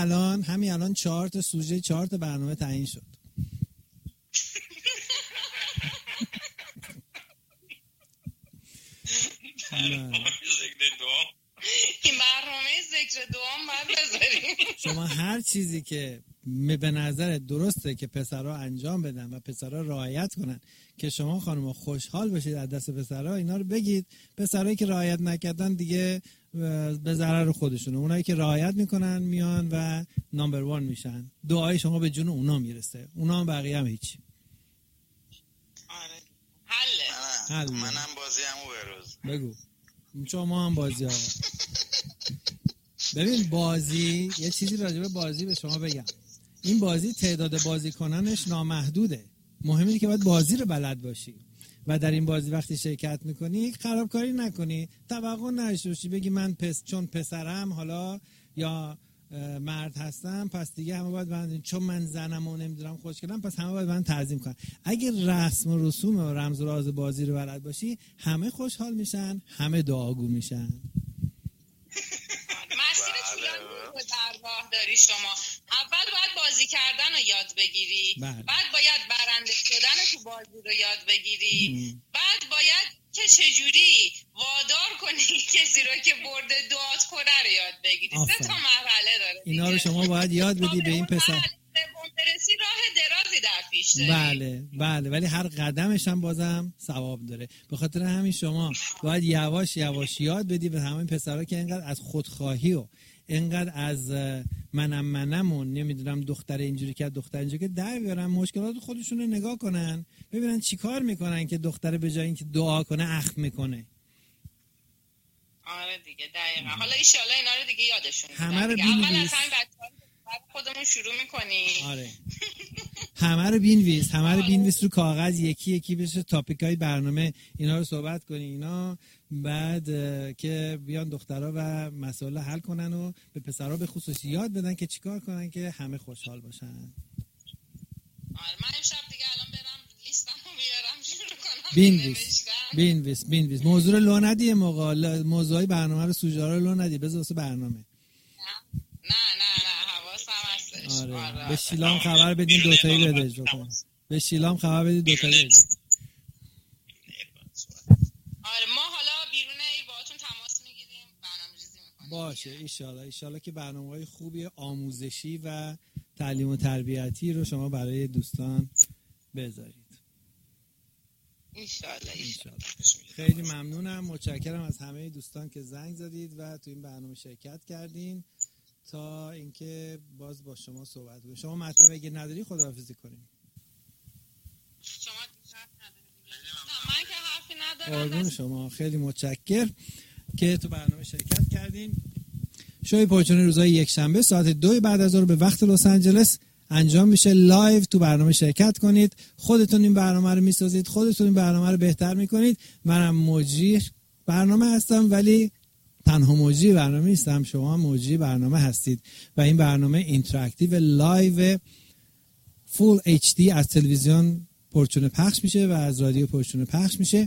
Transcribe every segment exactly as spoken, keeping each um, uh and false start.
الان همین الان چهار تا سوژه چهار تا برنامه تعیین شد. این برنامه ذکر دوام باید بذاریم. شما هر چیزی که به نظر درسته که پسرها انجام بدن و پسرها رعایت کنن که شما خانم‌ها خوشحال بشید از دست پسرها، اینا رو بگید. پسرایی که رعایت نکردن دیگه به ضرر خودشونه، اونایی که رعایت میکنن میان و نمبر وان میشن. دعای شما به جون اونا میرسه، اونا هم بقیه هم هیچی. آره حله. حل. منم بازی همو بروز بگو. شما هم بازی ها. ببین بازی، یه چیزی راجع به بازی به شما بگم. این بازی تعداد بازیکنانش نامحدوده. مهمه که باید بازی رو بلد باشی و در این بازی وقتی شرکت میکنی خرابکاری نکنی، توقع نداشته باشی بگی من پس چون پسرم حالا یا مرد هستم پس دیگه همه باید من، چون من زنم و نمیدونم خوشگلم پس همه باید من تعظیم کنن. اگه رسم و رسوم و رمز و راز بازی رو بلد باشی همه خوشحال میشن، همه دعاگو میشن. مسیر طولانی رو در راه داری شما. اول باید بازی کردن رو یاد بگیری، بله. بعد باید برنده شدن تو بازی رو یاد بگیری، بعد باید که چجوری وادار کنی کسی رو که برده دعات کنه رو یاد بگیری. سه تا مرحله داره دیگه. اینا رو شما باید یاد بدی به این پسر. برسی راه درازی در پیش داری. بله بله، ولی هر قدمش هم بازم ثواب داره. به خاطر همین شما باید یواش یواش یاد بدی به همین پسرها که اینقدر از خودخواهی و اینقدر از منم منم و نمیدونم دختر اینجوری که دختر اینجوری که در بیارن، مشکلات خودشون رو نگاه کنن ببینن چی کار میکنن که دختر به جای اینکه دعا کنه اخم میکنه. آره دیگه دقیقا. حالا ایشالله اینا رو دیگه یادشون همه رو بینویس. اول از همین بچه‌ها خودمون شروع میکنیم. آره همه رو بینویس، همه رو بینویس رو کاغذ، یکی یکی بشه تاپیکای برنامه اینا رو صحبت کنی اینا، بعد که بیان دخترها و مسائل حل کنن و به پسرها به خصوص یاد بدن که چیکار کنن که همه خوشحال باشن. آره من امشب دیگه الان برم لیستمو بیارم شروع کنم بینویس بینویس بینویس موضوع رو لو ندی، یه موقع موضوعی برنامه رو سوژه رو لو ندی، بذار واسه برنامه. نه نه نه حواسم هستش. آره. آره. به شیلام خبر بدین دوتایی بده اجرا کن. به شیلام خبر بدین دوتایی بده. آره ما حالا بیرون ای باهاتون تماس میگیریم، برنامه‌ریزی میکنیم. باشه ایشالله ایشالله که برنامه‌های خوبی آموزشی و تعلیم و تربیتی رو شما برای دوستان بذارید. ایشالله ایشالله. خیلی ممنونم، متشکرم از همه دوستان که زنگ زدید و تو این برنامه شرکت کردین تا اینکه باز با شما صحبت کنیم. شما مطلب اگه نداری خداحافظی کنیم. شما حرف نداری؟ من که حرفی ندارم. قربون شما، خیلی متشکر که تو برنامه شرکت کردین. شوی پرچون روزهای یک شنبه ساعت دو بعد از ظهر به وقت لس آنجلس انجام میشه. لایو تو برنامه شرکت کنید، خودتون این برنامه رو میسازید، خودتون این برنامه رو بهتر میکنید. منم مجری برنامه هستم ولی تنها مجری برنامه نیستم، شما مجری برنامه هستید و این برنامه اینتراکتیو لایو فول اچ دی از تلویزیون پرچون پخش میشه و از رادیو پرچون پخش میشه.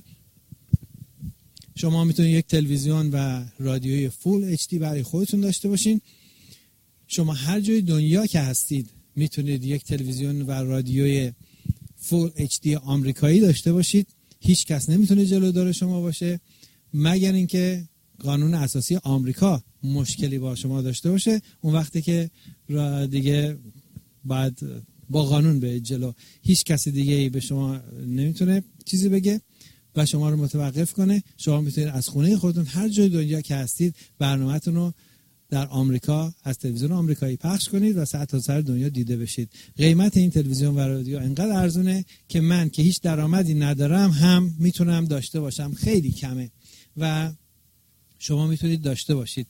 شما میتونید یک تلویزیون و رادیوی فول اچ دی برای خودتون داشته باشین. شما هر جای دنیا که هستید میتونید یک تلویزیون و رادیوی فول اچ دی آمریکایی داشته باشید. هیچ کس نمیتونه جلودار شما باشه مگر اینکه قانون اساسی آمریکا مشکلی با شما داشته باشه، اون وقتی که دیگه بعد با قانون به جلو. هیچ کسی دیگه به شما نمیتونه چیزی بگه و شما رو متوقف کنه. شما میتونید از خونه خودتون هر جای دنیا که هستید برنامه‌تون رو در آمریکا از تلویزیون آمریکایی پخش کنید و ساعت تا سر دنیا دیده بشید. قیمت این تلویزیون و رادیو انقدر ارزونه که من که هیچ درآمدی ندارم هم میتونم داشته باشم، خیلی کمه و شما میتونید داشته باشید.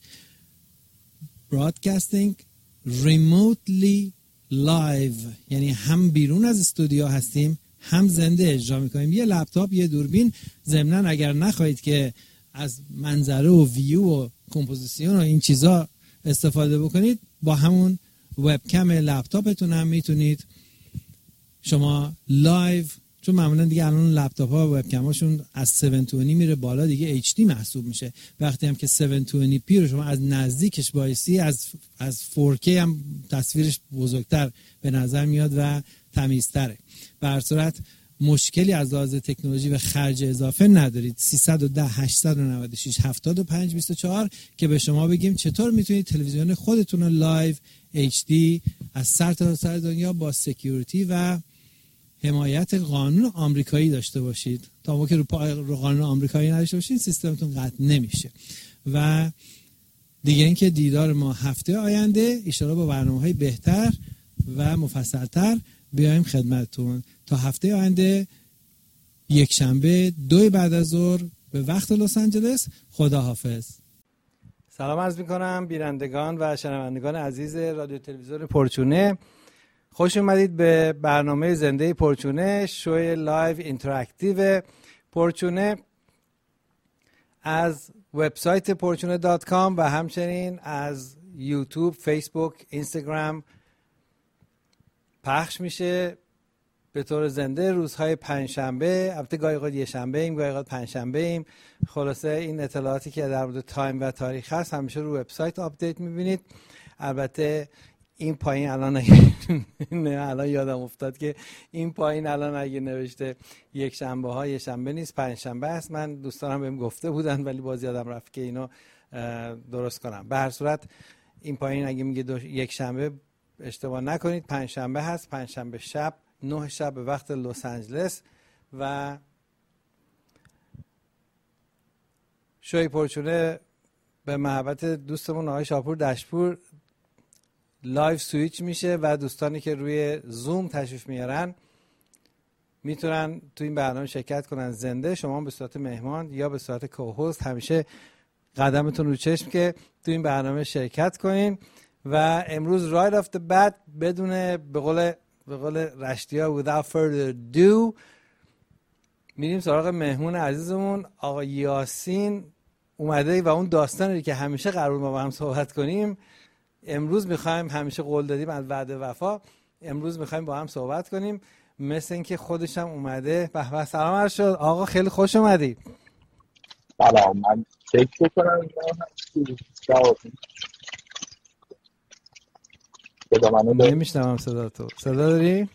Broadcasting remotely live، یعنی هم بیرون از استودیو هستیم هم زنده اجرا میکنیم. یه لپتاپ، یه دوربین، ضمناً اگر نخواهید که از منظره و ویو و کمپوزیسیون و این چیزا استفاده بکنید، با همون وبکم لپتاپتون هم میتونید شما لایو چون معمولا دیگه الان لپتاپ ها و وب کماشون از هفتصد و بیست میره بالا، دیگه اچ دی محسوب میشه. وقتی هم که هفتصد و بیست پی رو شما از نزدیکش بایستی، از از فور کی هم تصویرش بزرگتر به نظر میاد و تمیزتره. به هر صورت مشکلی از لحاظ تکنولوژی و خرج اضافه ندارید. سیصد و ده هشتصد و نود و شش هفتاد و پنج بیست و چهار که به شما بگیم چطور میتونید تلویزیون خودتون رو لایو اچ دی از سر تا سر دنیا با سکیوریتی و حمایت قانون آمریکایی داشته باشید. تا موقعی که رو قانون آمریکایی نداشته باشید سیستمتون قطع نمیشه. و دیگه اینکه دیدار ما هفته آینده ان شاءالله با برنامه‌های بهتر و مفصل‌تر بیایم خدمتتون. تا هفته آینده یک شنبه دو بعد از ظهر به وقت لس آنجلس. خدا حافظ. سلام عرض می‌کنم بینندگان و شنوندگان عزیز رادیو تلویزیون پرچونه. خوش اومدید به برنامه زنده پرچونه، شوی لایو اینتراکتیو پرچونه از وبسایت پرچونه دات کام و همچنین از یوتیوب، فیسبوک، اینستاگرام پخش میشه به طور زنده روزهای پنجشنبه. البته گاهی اوقات یه شنبه ایم، گاهی اوقات پنجشنبه ایم. خلاصه این اطلاعاتی که در مورد تایم و تاریخ هست همیشه رو وبسایت آپدیت میبینید. البته این پایین الان الان یادم افتاد که این پایین الان اگه نوشته یک شنبه ها یه شنبه نیست، پنج شنبه است. من دوستانم بهم گفته بودن ولی باز یادم رفت که اینو درست کنم. به هر صورت این پایین اگه میگه یک شنبه اشتباه نکنید، پنج شنبه هست. پنج شنبه شب نه شب به وقت لس آنجلس و شوی پرچونه به محبت دوستمون آقای شاپور دشپور لایو سویچ میشه و دوستانی که روی زوم تشریف میارن میتونن تو این برنامه شرکت کنن زنده. شما به صورت مهمان یا به صورت کوهوست همیشه قدمتون رو چشم که تو این برنامه شرکت کنین. و امروز رایت آف د بت بدون به قول به قول رشتی‌ها without further ado میریم سراغ مهمون عزیزمون. آقا یاسین اومده و اون داستانی که همیشه قرار ما با هم صحبت کنیم امروز میخوایم، همیشه قول دادیم از وعده وفا، امروز میخوایم با هم صحبت کنیم. مثل اینکه خودش هم اومده. به به، سلام عرض شد آقا، خیلی خوش اومدی. سلام، من فکر کنم صدا منو داری؟ نمیشنوم صدا تو. صدا داری؟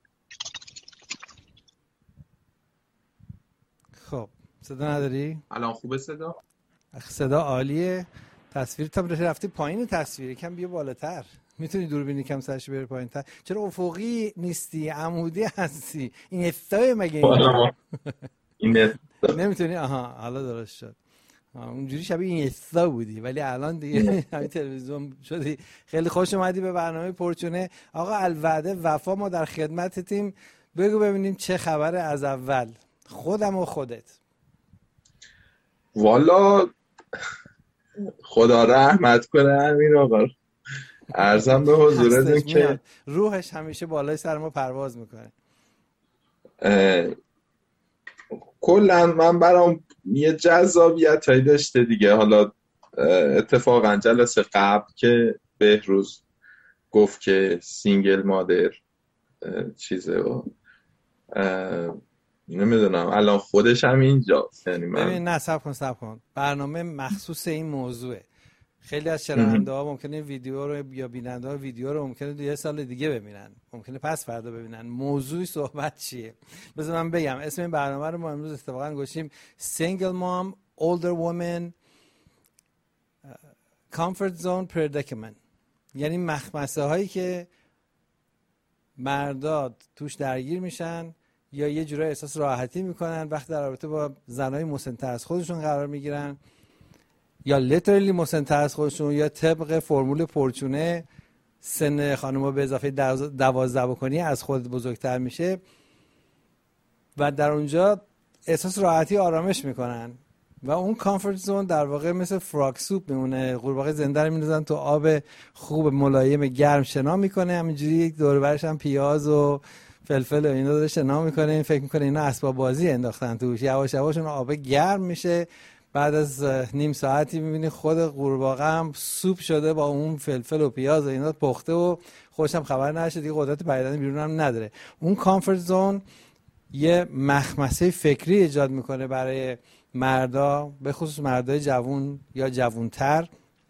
خب صدا نداری؟ الان خوبه صدا؟ صدا عالیه. تصویرت هم رفتی پایین، تصویر کم بیا بالاتر. میتونی دوربینی کم سرش بره پایین تر. چرا افقی نیستی؟ عمودی هستی؟ این استای مگه این؟ این نمیتونی؟ آها حالا درست شد. اونجوری شبیه این استا بودی ولی الان دیگه همین تلویزیون شدی. خیلی خوش اومدی به برنامه پرچونه. آقا الوعده وفا، ما در خدمتتیم. بگو ببینیم چه خبره از اول، خودم و خودت. والا خدا رحمت کنه امیر آقا، عرضم به حضورتون که روحش همیشه بالای سر ما پرواز میکنه. کلا من برام یه جذابیت هایی داشته دیگه. حالا اتفاقا جلسه قبل که بهروز گفت که سینگل مادر چیزه و نمیدونم الان خودش هم اینجاست. یعنی من ببین نه صبر کن صبر کن برنامه مخصوص این موضوعه. خیلی از شنونده ها ممکنه ویدیو رو یا بیننده ها ویدیو رو ممکنه یه سال دیگه ببینن، ممکنه پس فردا ببینن. موضوع صحبت چیه؟ بذار من بگم. اسم این برنامه رو ما امروز اتفاقا گذاشتیم Single Mom Older Woman Comfort Zone Predicament، یعنی مخمسه هایی که مردا توش درگیر میشن یا یه جورای احساس راحتی میکنن وقتی در رابطه با زنای مسن‌تر از خودشون قرار میگیرن، یا لیترالی مسن‌تر از خودشون، یا طبق فرمول پرچونه سن خانم‌ها به اضافه دوازده بکنی از خود بزرگتر میشه و در اونجا احساس راحتی آرامش میکنن و اون کامفورت زون در واقع مثل فراگ سوپ میمونه. قورباغه زنده رو میندازن تو آب خوب ملایم گرم شنا میکنه، همینجوری دور و برش هم پیاز و فلفل و اینا داره شنا میکنه. این فکر میکنه اینا اسباب بازی انداختن توش. یواش یواش اون آب گرم میشه، بعد از نیم ساعتی میبینی خود قورباغه هم سوپ شده با اون فلفل و پیاز و اینا پخته و خودش هم خبر نشه دیگه، قدرت پریدن بیرون هم نداره. اون کامفورت زون یه مخمسه فکری ایجاد میکنه برای مردا، به خصوص مردای جوون یا جوونتر.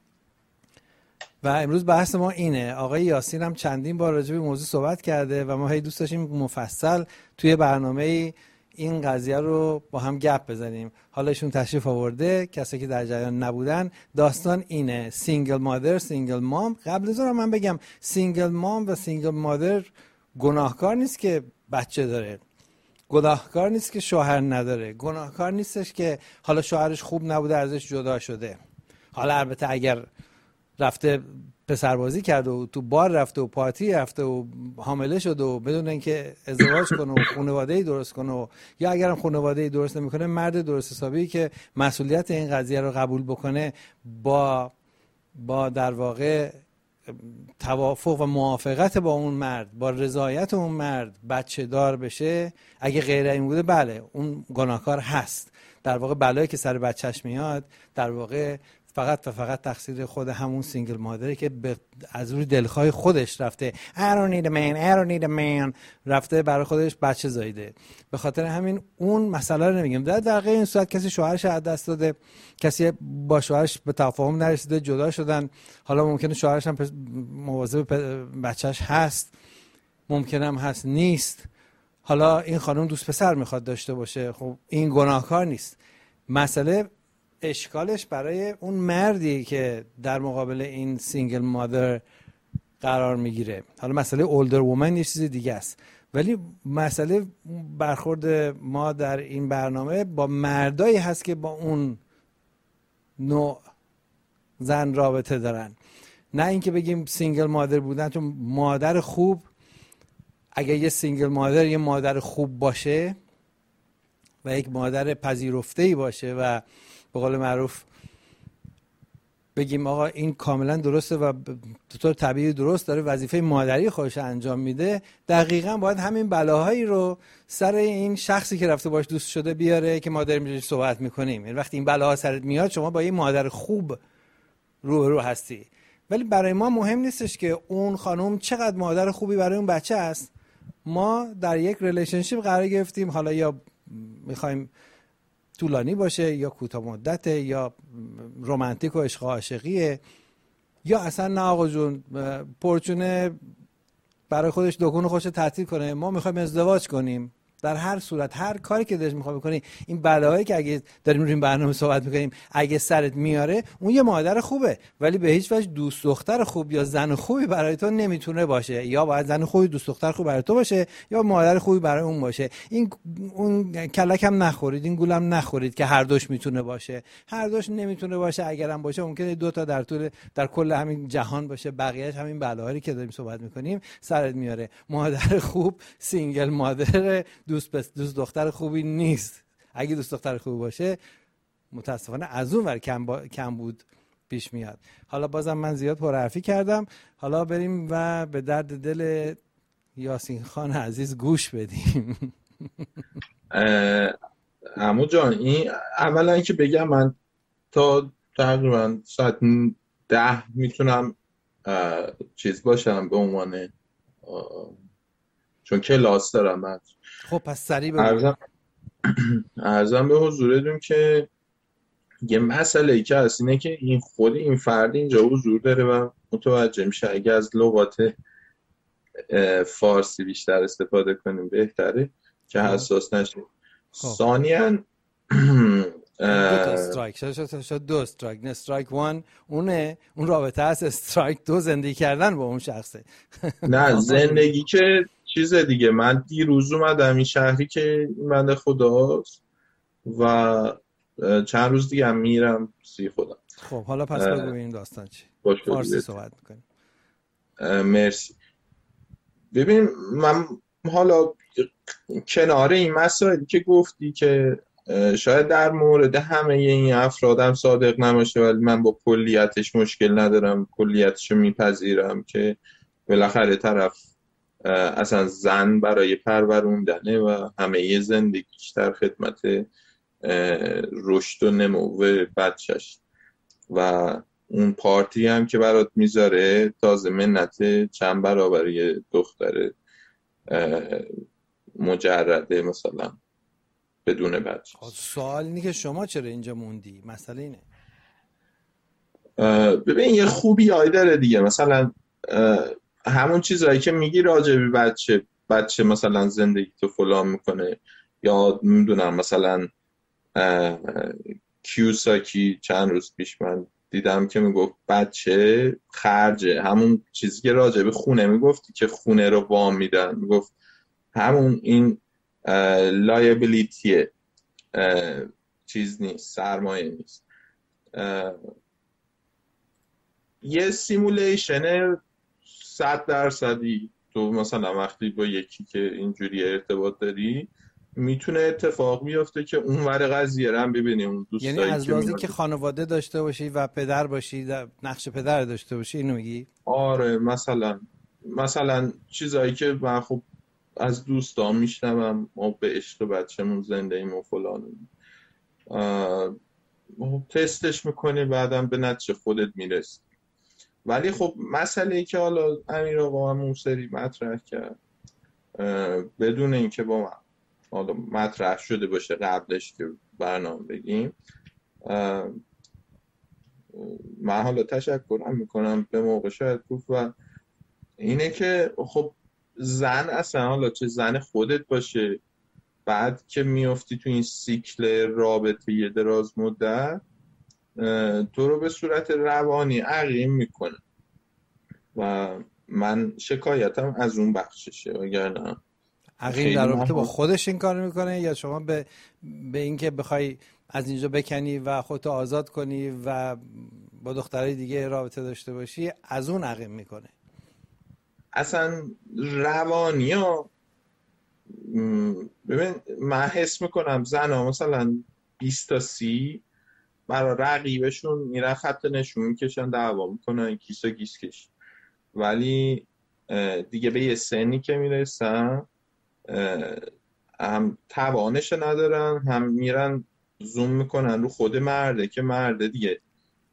و امروز بحث ما اینه. آقای یاسین هم چندین بار راجع به موضوع صحبت کرده و ما هی دوست داشتیم مفصل توی برنامه این قضیه رو با هم گپ بزنیم. حالا ایشون تشریف آورده، کسایی که در جریان نبودن، داستان اینه: سینگل مادر، سینگل مام. قبل از اون من بگم سینگل مام و سینگل مادر گناهکار نیست که بچه داره، گناهکار نیست که شوهر نداره، گناهکار نیستش که حالا شوهرش خوب نبوده ازش جدا شده. حالا البته اگر رفته پسربازی کرده و تو بار رفته و پارتی رفته و حامله شده و بدون اینکه ازدواج کنه و خانواده‌ای درست کنه و یا اگرم خانواده‌ای درست نمی‌کنه، مرد درست حسابی که مسئولیت این قضیه رو قبول بکنه، با با در واقع توافق و موافقت با اون مرد، با رضایت اون مرد بچه دار بشه. اگه غیر این بوده، بله اون گناهکار هست. در واقع بلایی که سر بچهش میاد در واقع فقط و فقط تقصیر خود همون سینگل مادره که از روی دلخواه خودش رفته I don't need a man, I don't need a man رفته برای خودش بچه زایده. به خاطر همین اون مسئله رو نمیگم. در دقیقه این صورت کسی شوهرش از دست داده، کسی با شوهرش به تفاهم نرسیده، جدا شدن. حالا ممکنه شوهرش هم مواظب بچهش هست، ممکنه هم هست نیست. حالا این خانم دوست پسر میخواد داشته باشه، خب این گناهکار نیست. مسئله اشکالش برای اون مردی که در مقابل این سینگل مادر قرار میگیره. حالا مسئله اولدر وومن یه چیز دیگه است، ولی مسئله برخورد ما در این برنامه با مردایی هست که با اون نوع زن رابطه دارن. نه اینکه بگیم سینگل مادر بودن، چون مادر خوب، اگه یه سینگل مادر یه مادر خوب باشه و یک مادر پذیرفته‌ای باشه و به قول معروف بگیم آقا این کاملا درسته و به طور طبیعی درست داره وظیفه مادری خودش انجام میده، دقیقاً باید همین بلاهایی رو سر این شخصی که رفته باش دوست شده بیاره که ما داریم روش صحبت میکنیم. یعنی وقتی این بلاها سرت میاد، شما با یه مادر خوب روبرو هستی. ولی برای ما مهم نیستش که اون خانم چقدر مادر خوبی برای اون بچه است. ما در یک ریلیشنشیپ قرار گرفتیم، حالا یا میخوایم طولانی باشه یا کوتاه مدته یا رمانتیک و عشق و عاشقیه، یا اصلا نه آقا جون پرچونه برای خودش دکون خودش تعطیل کنه، ما میخوایم ازدواج کنیم. در هر صورت هر کاری که دلش میخواد بکنی، این بلاهایی که اگه داریم روی این برنامه صحبت میکنیم اگه سرت میاره، اون یه مادر خوبه ولی به هیچ وجه دوست دختر خوب یا زن خوبی برای تو نمیتونه باشه. یا باید زن خوبی دوست دختر خوب برای تو باشه یا مادر خوبی برای اون باشه. این اون کلک هم نخورید، این گولم نخورید که هر دوش میتونه باشه. هر دوش نمیتونه باشه. اگرم باشه ممکنه دو تا در طول در کل همین جهان باشه، بقیه‌اش همین بلاهایی که داریم صحبت میکنیم سرت میاره. مادر خوب سینگل مادر دوست بس دوست دختر خوبی نیست. اگه دوست دختر خوبی باشه متاسفانه از اون ور کم, با... کم بود پیش میاد. حالا بازم من زیاد پرحرفی کردم، حالا بریم و به درد دل یاسین خان عزیز گوش بدیم. عمو جان، این اولا که بگم من تا تقریبا ساعت ده میتونم چیز باشم به عنوان، چون کلاس دارم من. خب پس سریع بگو. عرضم عرضم به حضورتون که یه مسئله ای که هست اینه که این خود این فرد اینجا حضور داره و متوجه میشه. اگه از لغات فارسی بیشتر استفاده کنیم بهتره که حساس نشیم. ثانیاً دو تا استرایک شد شد دو استرایک، نه استرایک وان اونه، اون رابطه هست. استرایک دو زندگی کردن با اون شخصه. نه زندگی که چیز دیگه. من دیروز اومدم این شهری که این بنده خداست و چند روز دیگه هم میرم سی خودم. خب حالا پس بگو این داستان چی؟ فارسی صحبت میکنیم. مرسی. ببین من حالا کنار این مسائلی که گفتی که شاید در مورد همه این افرادم صادق نباشه، ولی من با کلیتش مشکل ندارم، کلیتشو میپذیرم که بالاخره طرف اصلا زن برای پروروندنه و همه زندگیش در خدمت رشد و نمو بچهش و اون پارتی هم که برات میذاره تازه منت چند برابر یه دختر مجرده مثلا بدون بچه. سوال اینه که شما چرا اینجا موندی؟ مسئله اینه. ببین یه خوبی هایی داره دیگه، مثلا همون چیزهایی که میگی راجع به بچه بچه مثلا زندگی تو فلان میکنه، یا میدونم مثلا کیوساکی چند روز پیش من دیدم که میگفت بچه خرجه، همون چیزی که راجع به خونه میگفتی که خونه رو وام میدن، میگفت همون این لایبیلیتیه، چیز نیست، سرمایه نیست. یه سیمولیشن صد درصدی تو مثلا وقتی با یکی که اینجوری ارتباط داری میتونه اتفاق بیفته که اون ور قضیه رو هم ببینی، اون دوستایی یعنی از که لحاظی که خانواده داشته باشی و پدر باشی، نقش پدر داشته باشی، اینو میگی؟ آره مثلا مثلا چیزایی که من خب از دوستان میشنوم، ما به عشق بچه‌مون زنده ایم و فلان، تستش میکنی بعدم به نتیجه خودت میرسی. ولی خب مسئله ای که حالا امیر آقا هم اون سری مطرح کرد بدون اینکه با من حالا مطرح شده باشه قبلش که برنامه بگیم، من حالا تشکرم میکنم به موقع شاید گفت، و اینه که خب زن اصلا حالا چه زن خودت باشه، بعد که میافتی تو این سیکل رابطه یه دراز مدت تو رو به صورت روانی عقیم میکنه و من شکایتم از اون بخششه. وگرنه عقیم در رابطه با خودش این کار میکنه یا شما به به اینکه بخوای از اینجا بکنی و خودتو آزاد کنی و با دخترای دیگه رابطه داشته باشی از اون عقیم میکنه؟ اصلا روانی ها ببین من حس میکنم زن ها مثلا بیست تا سی برای رقیبشون میرن خط نشون میکشن، دعوا میکنن، کیس و گیس کش، ولی دیگه به یه سنی که میرسن هم توانش ندارن، هم میرن زوم میکنن رو خود مرده که مرده دیگه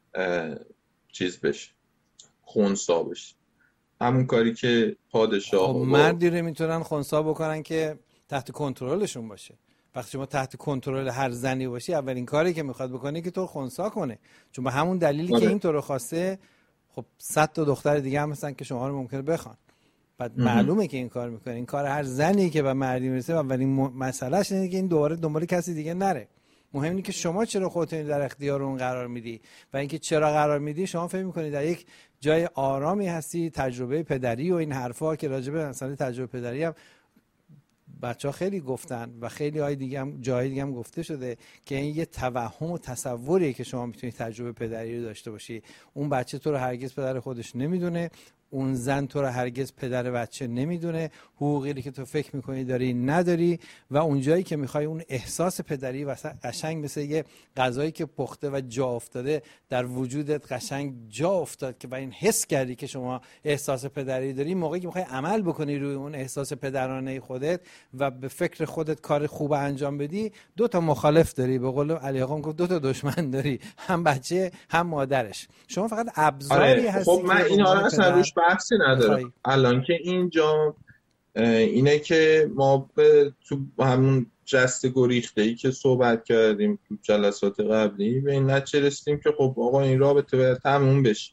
چیز بشه، خونسا بشه، همون کاری که پادشاه خب مردی رو میتونن خونسا بکنن که تحت کنترلشون باشه. وقتی شما تحت کنترل هر زنی باشی اولین کاری که میخواد بکنه که تو رو خونسا کنه، چون به همون دلیلی آره. که این تو رو خواسته خب صد تا دختر دیگه هم هستن که شما رو ممکنه بخوان، بعد معلومه که این کار میکنه. این کار هر زنی که به مردی میرسه اولین مسئلهش اینه که این دوباره دنبال کسی دیگه نره. مهم اینه که شما چرا خودتون در اختیار اون قرار میدی و اینکه چرا قرار میدی شما فکر میکنید در یک جای آرامی هستی، تجربه پدری و این حرفا که راجبه مثلا تجربه پدری هم بچه‌ها خیلی گفتن و خیلی های دیگه هم جای دیگه هم گفته شده که این یه توهم و تصوریه که شما میتونید تجربه پدری رو داشته باشی. اون بچه تو رو هرگز پدر خودش نمیدونه، اون زن تو رو هرگز پدر بچه نمیدونه، حقوقی که تو فکر میکنی داری نداری و اون جایی که میخوای اون احساس پدری واسه قشنگ مثل یه غذایی که پخته و جا افتاده در وجودت قشنگ جا افتاد که و این حس کردی که شما احساس پدری داری، موقعی که میخوای عمل بکنی روی اون احساس پدرانه خودت و به فکر خودت کار خوب انجام بدی، دو تا مخالف داری. به قول علی آقا میگفت دو تا دشمن داری، هم بچه هم مادرش. شما فقط ابزاری آره. هستی. خب من اینا رو اصلا روش بحثی ندارم. الان که اینجا اینه که ما به تو همون جست گریخته‌ای که صحبت کردیم تو جلسات قبلی به این نتیجه رسیدیم که خب آقا این رابطه باید تموم بشه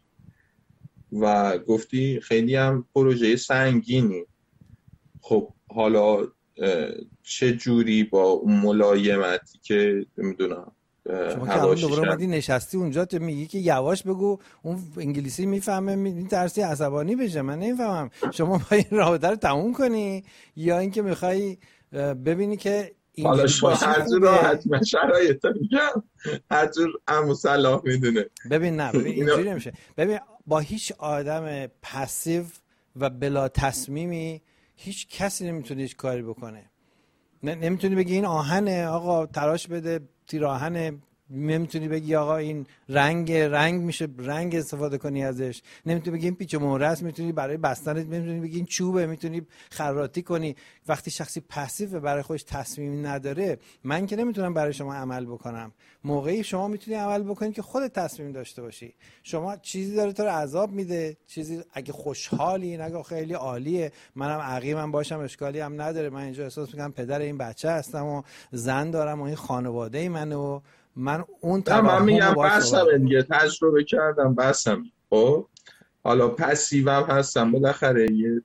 و گفتی خیلی هم پروژه سنگینی. خب حالا چه جوری با اون ملایمتی که نمیدونم شما که همون دوباره اومدی نشستی اونجا تو میگی که یواش بگو، اون انگلیسی میفهمه، این ترسی عصبانی بشه. من نمیفهمم شما با این رابطه رو تموم کنی یا اینکه میخوای ببینی که حالا شما هر جور راحت من شرایط میگم، هر جور عمو صلاح میدونه. ببین نه ببین اینجوری نمیشه. ببین با هیچ آدم پسیو و بلا تصمیمی هیچ کسی نمیتونه هیچ کاری بکنه. نمیتونی بگی این آهنه آقا تراش بده تیر آهن نمیتونی بگی آقا این رنگ رنگ میشه رنگ استفاده کنی ازش، نمیتونی بگی این پیچ و مهره است، میتونی برای بستن، میتونی بگی این چوبه، میتونی خراطی کنی. وقتی شخصی پسیو برای خودش تصمیمی نداره، من که نمیتونم برای شما عمل بکنم. موقعی شما میتونی عمل بکنی که خودت تصمیم داشته باشی. شما چیزی داره تو رو عذاب میده، چیزی اگه خوشحالی، اگه خیلی عالیه، منم عقیمم باشم اشکالی هم نداره، من اینجا احساس میکنم پدر این بچه هستم و زن دارم و این خانواده منه و من اون توهم من میگم بسم دیگه، تجربه کردم بسم. خب حالا پسیوم هستم، بالاخره یه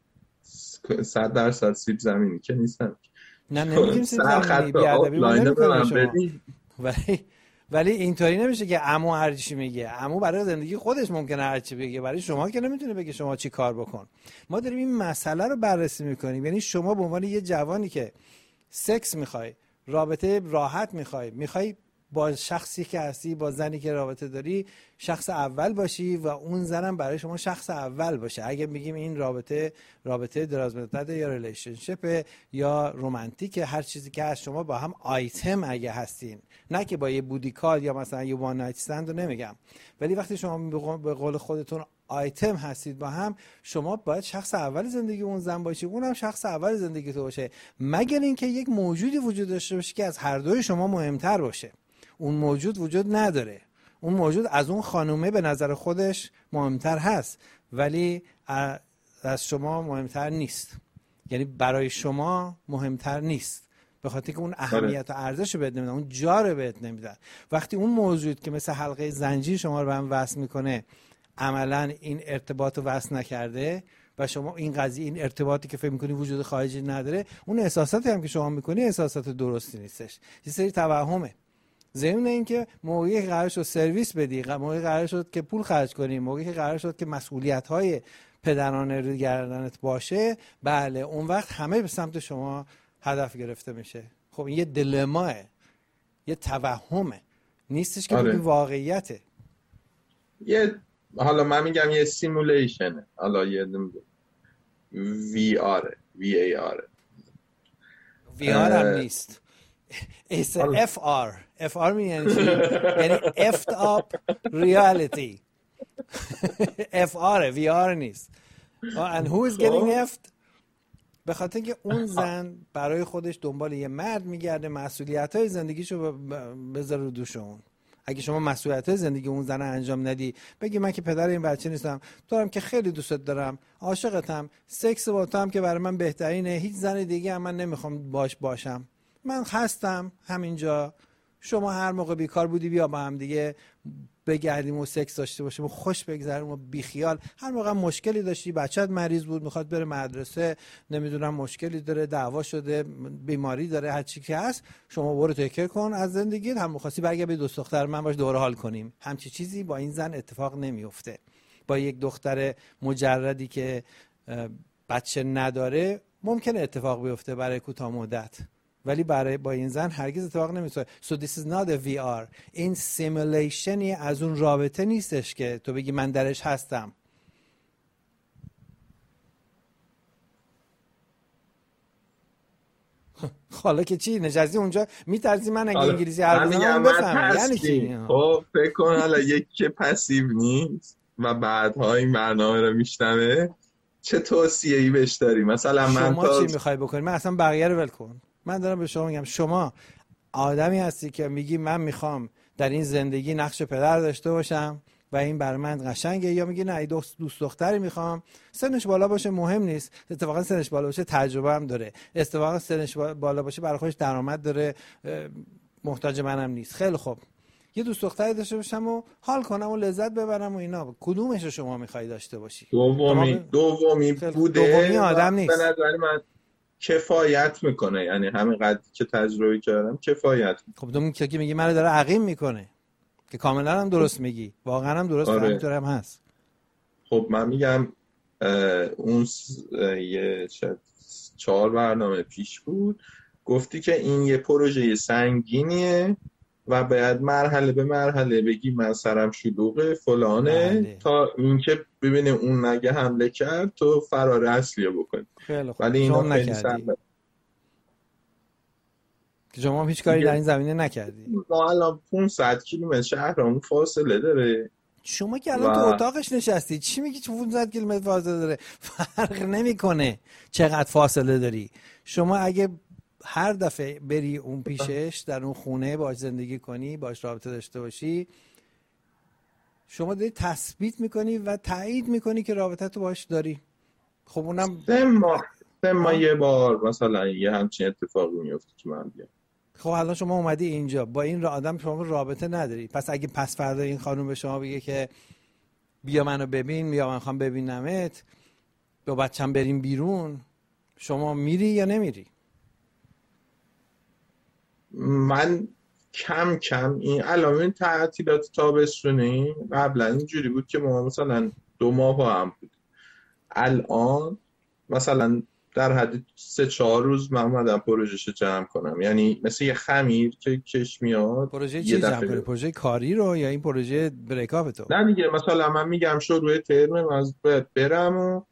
صد درصد سیب زمینی که نیستم. نه نمیگیم سیب زمینی، بیادبی ما نمیکنیم شما، ولی ولی اینطوری نمیشه که عمو هر چی میگه. عمو برای زندگی خودش ممکنه هر چی بگه، برای شما که نمیتونه بگه شما چی کار بکن. ما داریم این مسئله رو بررسی میکنیم. یعنی شما به عنوان یه جوانی که سکس میخوای، رابطه راحت میخوای، میخوای با شخصی که هستی، با زنی که رابطه داری، شخص اول باشی و اون زنم برای شما شخص اول باشه. اگه میگیم این رابطه رابطه دراز مدت یا ریلیشنشیپ یا رمانتیک، هر چیزی که هست، شما با هم آیتم اگه هستین، نه که با یه بودی کال یا مثلا یه وان نایت استند رو نمیگم، ولی وقتی شما به قول خودتون آیتم هستید با هم، شما باید شخص اول زندگی اون زن باشی، اونم شخص اول زندگی تو باشه، مگر اینکه یک موجودی وجود داشته باشه که از هر دوی شما مهمتر باشه. اون موجود وجود نداره. اون موجود از اون خانومه به نظر خودش مهمتر هست ولی از شما مهمتر نیست. یعنی برای شما مهمتر نیست، به خاطر که اون اهمیت و ارزش رو بهت نمیدن، اون جا رو بهت نمیدن. وقتی اون موجود که مثل حلقه زنجیر شما رو به هم وصل میکنه عملا این ارتباط رو وصل نکرده و شما این قضیه، این ارتباطی که فکر میکنی وجود خارجی نداره، اون احساساتی هم که شما میکنی احساسات درستی نیستش، یه سری توهمه. ضمن این که موقعی که قرار شد سرویس بدی، موقعی قرار شد که پول خرج کنی، موقعی که قرار شد که مسئولیت‌های پدرانه روی گردنت باشه، بله اون وقت همه به سمت شما هدف گرفته میشه. خب این یه دلماه، یه توهمه، نیستش که آره. بگی واقعیته. یه حالا من میگم یه سیمولیشنه، حالا یه وی آر وی ای آر وی آر هم نیست. It's a اف آر. اف آر میگن چی؟ یعنی effed up reality. اف آر وی آر نیست. And who is getting effed؟ به خاطر که اون زن برای خودش دنبال یه مرد میگرده، مسئولیت‌های زندگیشو بذاره رو دوش اون. اگه شما مسئولیت‌های زندگی اون زن انجام ندی، بگی من که پدر این بچه نیستم، تو هم که خیلی دوستت دارم، عاشقتم، سکس با تو هم که برای من بهترینه، هیچ زن دیگه هم من نمیخوام باش باشم، من هستم همینجا، شما هر موقع بیکار بودی بیا با هم دیگه بگردیم و سکس داشته باشیم و خوش بگذریم و بیخیال. هر موقع مشکلی داشتی، بچت مریض بود میخواد بره مدرسه، نمیدونم مشکلی داره، دعوا شده، بیماری داره، هر چی که هست، شما برو تکر کن از زندگیت، هم می‌خواستی برگردی به دوست دختر من باش دوره حال کنیم. همچی چیزی با این زن اتفاق نمیفته. با یک دختر مجردی که بچه نداره ممکنه اتفاق بیفته برای کوتاه مدت، ولی برای با این زن هرگز اتفاق نمیفته. So this is not a وی آر. این سیمولیشنی از اون رابطه نیستش که تو بگی من درش هستم. حالا که چی نشستی اونجا میترسی من اگه انگلیسی حرف بزنم بفهمم یعنی چی؟ خب فکر کن حالا یکی که پسیو نیست و بعدها این برنامه رو میشنوه، چه توصیه‌ای بهش داری؟ مثلا من شما تا... چی میخوای بکنی؟ من اصلا بقیه رو ول کن. من دارم به شما میگم شما آدمی هستی که میگی من میخوام در این زندگی نقش پدر داشته باشم و این برای من قشنگه، یا میگی نه دوست دوست دختری میخوام، سنش بالا باشه مهم نیست، اتفاقا سنش بالا باشه تجربه هم داره، اتفاقا سنش بالا باشه برای خودش درآمد داره، محتاج منم نیست. خیلی خوب، یه دوست دختری داشته باشم و حال کنم و لذت ببرم و اینا. کدومش رو شما میخوای داشته باشی؟ دومی دومی بوده. دومی آدم نیست. به نظر من کفایت میکنه، یعنی همین قدری که تجربه کردم کفایت. خب دومی که میگی منو داره عقیم میکنه که کاملا هم درست میگی، واقعا هم درست، آره. همینطور هم هست. خب من میگم اون یه چهار برنامه پیش بود گفتی که این یه پروژه سنگینیه و باید مرحله به مرحله بگی من سرم شلوغه فلانه بله. تا اینکه ببینه اون نگه حمله کرد تو فرار اصلیه بکنی. خیلی خوب. ولی اینا خیلی سخته. که شما هیچ کاری در این زمینه نکردی. ما الان پانصد کیلومتر شهرمون فاصله داره. شما که الان و... تو اتاقش نشستی چی میگی پانصد کیلومتر فاصله داره؟ فرق نمیکنه چقدر فاصله داری. شما اگه هر دفعه بری اون پیشش، در اون خونه باش زندگی کنی، باش رابطه داشته باشی، شما داری تثبیت میکنی و تایید میکنی که رابطه تو باش داری. خب اونم سه ماه سه ماه یه بار مثلا یه همچین اتفاقی میفته که من بیام. خب الان شما اومدی اینجا با این آدم، شما رابطه نداری. پس اگه پس فردا این خانم به شما بگه که بیا منو ببین، بیا من خوام ببینمت، با بچه‌م بریم بیرون، شما میری یا نمیری؟ من کم کم این الان تعطیلات تابستونی قبلا اینجوری بود که ما مثلا دو ماه هم بود. الان مثلا در حد سه چهار روز من اومدم پروژهشو جمع کنم. یعنی مثل یه خمیر که کش میاد. پروژه چی جمع کنی؟ پروژه کاری رو یا این پروژه بریکاپ تو؟ نه دیگه، مثلا من میگم شروع ترم از باید برم و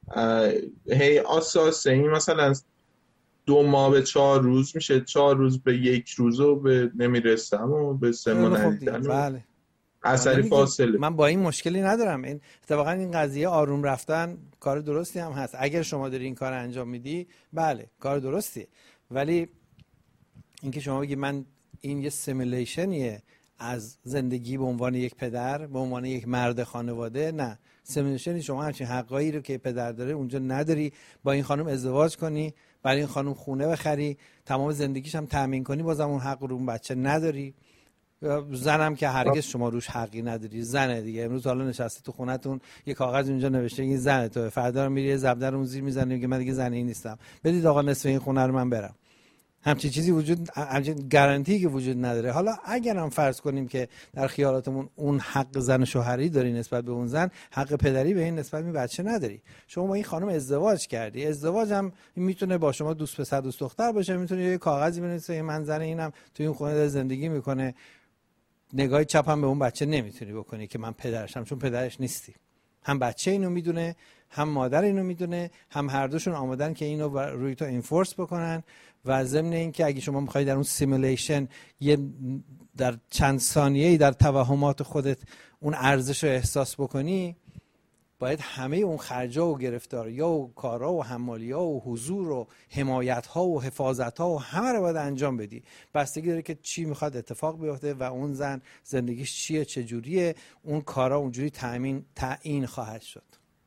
هی اساسه این مثلا دو ماه به چهار روز میشه، چهار روز به یک روزو به نمیرسم و به سه ماه ندیدن. بله. اثری فاصله. من با این مشکلی ندارم. این اتفاقا این قضیه آروم رفتن کار درستی هم هست. اگر شما داری این کار انجام میدی، بله کار درستی. ولی اینکه شما بگی من این یه سیمولیشنیه از زندگی به عنوان یک پدر، به عنوان یک مرد خانواده، نه. سیمولیشنی شما همچین حقایی رو که پدر داره اونجا نداری. با این خانم ازدواج کنی، برای این خانم خونه بخری، تمام زندگیش هم تامین کنی، بازم اون حق رو اون بچه نداری. زنم که هرگز شما روش حقی نداری. زنه دیگه. امروز حالا نشسته تو خونتون یه کاغذ اونجا نوشته این زنه تو، فردا رو میری زبدر اون زیر میزنی میگه من دیگه زنی نیستم، بدید آقا نصف این خونه رو من برم. همچین چیزی وجود، همچین گارانتی که وجود نداره. حالا اگر هم فرض کنیم که در خیالاتمون اون حق زن شوهری داری نسبت به اون زن، حق پدری به این نسبت به بچه نداری. شما با این خانم ازدواج کردی. ازدواج هم میتونه با شما دوست پسر دوست دختر باشه، میتونه یه کاغذی بنویسه من زن اینم توی اون خونه زندگی میکنه، نگاه چپ هم به اون بچه نمیتونی بکنی که من پدرشم، چون پدرش نیستی. هم بچه اینو میدونه، هم مادر اینو میدونه، هم هر دوشون آمادن که اینو روی تو انفورس بکنن. و ضمن این که اگه شما میخوای در اون سیمولیشن یه در چند ثانیه‌ای در توهمات خودت اون ارزش رو احساس بکنی، باید همه اون خرجا و گرفتاری‌ها و کارا و حمالی‌ها و حضور و حمایت‌ها و حفاظت‌ها و همه رو باید انجام بدی. بستگی داره که چی میخواد اتفاق بیفته و اون زن زندگیش چیه، چه جوریه، اون کارا اونجوری تامین تعیین خواهد شد.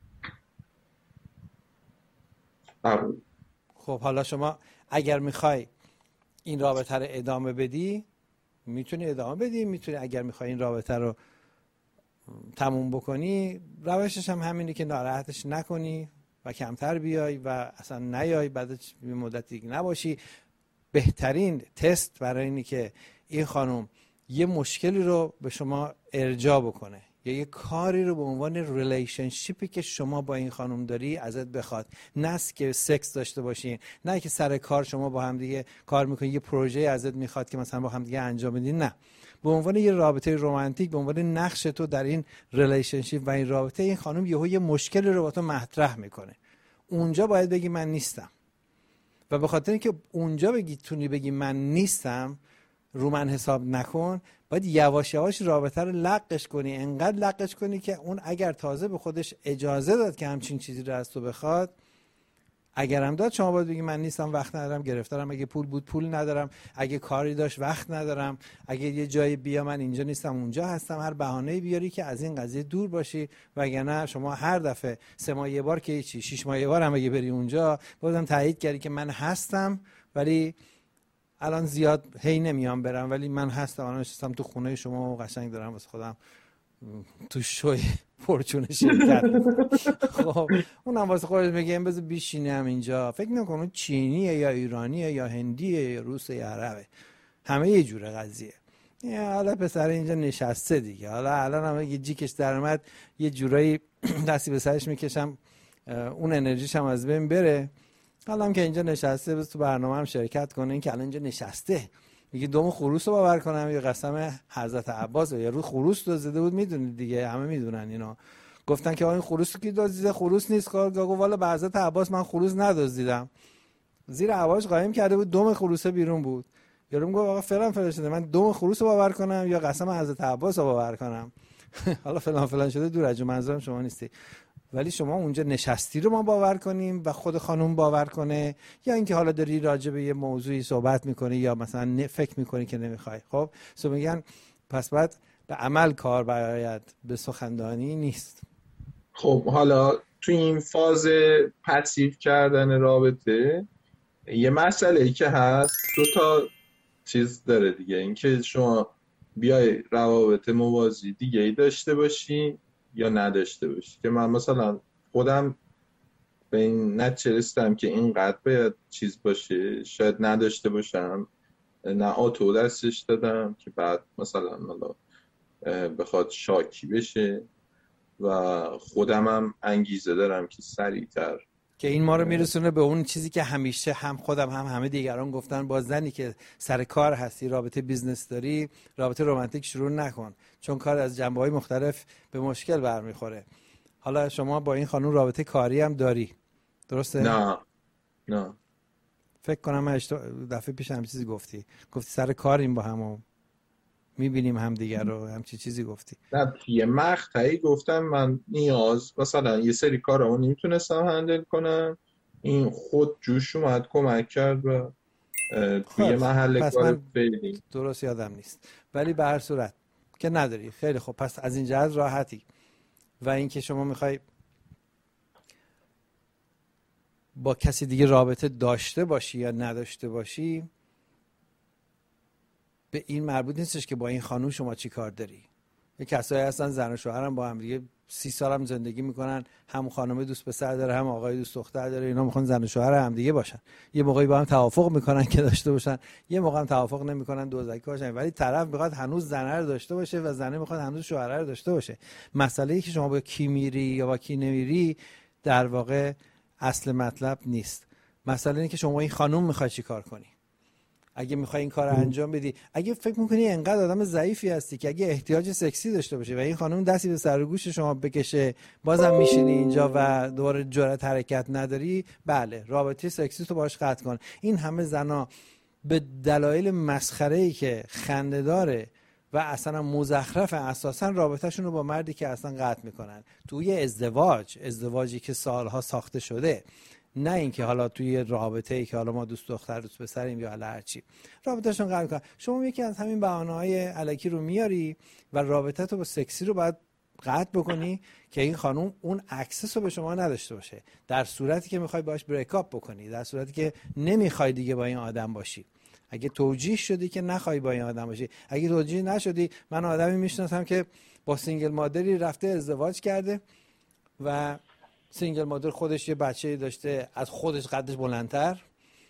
خب حالا شما اگر میخوای این رابطه رو ادامه بدی، میتونی ادامه بدی، میتونی اگر میخوای این رابطه رو تموم بکنی، روشش هم همینه که ناراحتش نکنی و کمتر بیای و اصلا نیای، بعد یه مدتی دیگه نباشی. بهترین تست برای اینه که این خانم یه مشکلی رو به شما ارجاع بکنه یا یه کاری رو به عنوان ریلیشنشیپی که شما با این خانم داری ازت بخواد. نه که سکس داشته باشین، نه که سر کار شما با هم دیگه کار میکنین، یه پروژه ازت میخواد که مثلا با هم دیگه انجام بدین. نه، به عنوان یه رابطه رمانتیک، به عنوان نقش تو در این ریلیشنشیپ و این رابطه، این خانم یهو یه مشکلی رو با تو مطرح میکنه. اونجا باید بگی من نیستم. و به خاطر اینکه اونجا بگی تونی بگی من نیستم، رو من حساب نکن، باید یواش یواش رابطه رو لقش کنی، انقدر لقش کنی که اون اگر تازه به خودش اجازه داد که همچین چیزی رو از تو بخواد، اگر هم داد، شما باید بگی من نیستم، وقت ندارم، گرفتارم، اگه پول بود پول ندارم، اگه کاری داشت وقت ندارم، اگه یه جایی بیا من اینجا نیستم اونجا هستم، هر بهانه‌ای بیاری که از این قضیه دور باشی. وگرنه شما هر دفعه سه ماه یه بار که چی، شش ماه یه بار هم اگه بری اونجا، بازم تایید کردی که من هستم، ولی الان زیاد هی نمیام برم، ولی من هستم، الان نشستم تو خونه شما و قشنگ دارم واسه خودم تو شوی فورچون شرکت. خب اونم واسه خودش میگه این بذار بشینم اینجا، فکر نکنم چینیه یا ایرانیه یا هندیه یا روسه یا عربه، همه یه جوره قضیه. حالا پسر اینجا نشسته دیگه، حالا الان هم یه جیکش در اومد یه جورایی دستی به سرش میکشم اون انرژیش هم از بین بره. حالا هم که اینجا نشسته بس تو برنامه هم شرکت کنه. این که الان اینجا نشسته میگه دوم خروس رو باور کنم یا قسم حضرت عباس، یا رو خروس دزدیده بود، میدونید دیگه، همه میدونن اینا. گفتن که این خروس رو کی دزدیده؟ خروس نیست. گفت والا به حضرت عباس من خروس ندزدیدم. زیر هواش قایم کرده بود، دوم خروسه بیرون بود. یارو میگه آقا فلان فلان شده، من دوم خروس رو باور کنم یا قسم حضرت عباس رو باور کنم؟ حالا فلان فلان شده دور از منظورم شما نیستی، ولی شما اونجا نشستی رو ما باور کنیم و خود خانم باور کنه، یا اینکه حالا داری راجع به یه موضوعی صحبت میکنی یا مثلا فکر میکنی که نمیخوای. خب سو میگن پس بعد به عمل کار باید، به سخندانی نیست. خب حالا تو این فاز پسیو کردن رابطه یه مسئله ای که هست، دو تا چیز داره دیگه، اینکه شما بیای روابط موازی دیگه ای داشته باشی یا نداشته باشی. که من مثلا خودم به این نتیجه رسیدم که اینقدر باید چیز باشه، شاید نداشته باشم، نه آتو دستش دادم که بعد مثلا حالا بخواد شاکی بشه و خودم هم انگیزه دارم که سریعتر. که این ما رو میرسونه به اون چیزی که همیشه هم خودم هم همه دیگران گفتن، با زنی که سر کار هستی، رابطه بیزنس داری، رابطه رمانتیک شروع نکن، چون کار از جنبه‌های مختلف به مشکل برمیخوره. حالا شما با این خانم رابطه کاری هم داری، درسته؟ نه نه فکر کنم من دفعه پیش هم چیزی گفتی گفتی سر کاریم با هم و میبینیم هم دیگر رو، هم چی چیزی گفتی. نه یه مقطعی گفتم من نیاز مثلا یه سری کارامو نمیتونستم هندل کنم، این خود جوش اومد کمک کرد و توی محل کار فعلی. درست یادم نیست، ولی به هر صورت که نداری. خیلی خب، پس از این جهت راحتی. و اینکه شما میخوای با کسی دیگه رابطه داشته باشی یا نداشته باشی، به این مربوط نیستش که با این خانوم شما چی کار داری. یه کسایی هستن زن و شوهرم با هم دیگه سی سال هم زندگی میکنن، هم خانم دوست پسر داره هم آقای دوست دختر داره، اینا میخوان زن و شوهر هم دیگه باشن. یه موقعی با هم توافق میکنن که داشته باشن، یه موقع هم توافق نمیکنن، دوزکی باشن، ولی طرف میخواد هنوز زنه رو داشته باشه و زنه میخواد هنوز شوهر رو داشته باشه. مسئله ای که شما با کی میری یا با کی نمیری در واقع اصل مطلب نیست. مسئله اینه که شما این خانم میخوای چی کار کنی. اگه میخوای این کار رو انجام بدی، اگه فکر میکنی انقدر آدم ضعیفی هستی که اگه احتیاج سکسی داشته باشه و این خانم دستی به سر و گوش شما بکشه، بازم میشینی اینجا و دوباره جرأت حرکت نداری، بله رابطه سکسی تو باهاش قطع کن. این همه زنا به دلایل مسخره‌ای که خنده‌داره و اصلا مزخرف، اساسا رابطه‌شون رو با مردی که اصلا قطع میکنن توی ازدواج، ازدواجی که سالها ساخته شده، نه اینکه حالا توی رابطه ای که حالا ما دوست دختر دوست پسریم یا هر چی، رابطه‌شون قطع میکنن. شما یکی از همین بهانه‌های الکی رو میاری و رابطه تو با سکسی رو باید قطع بکنی که این خانوم اون اکسس رو به شما نداشته باشه، در صورتی که میخوای باهاش بریک اپ بکنی، در صورتی که نمیخوای دیگه با این آدم باشی. اگه توجیه شدی که نخوای با این آدم باشی، اگه توجیه نشدی، من آدمی میشناسم که با سینگل مادری رفته ازدواج کرده و سینگل مادر خودش یه بچه‌ای داشته از خودش قدش بلندتر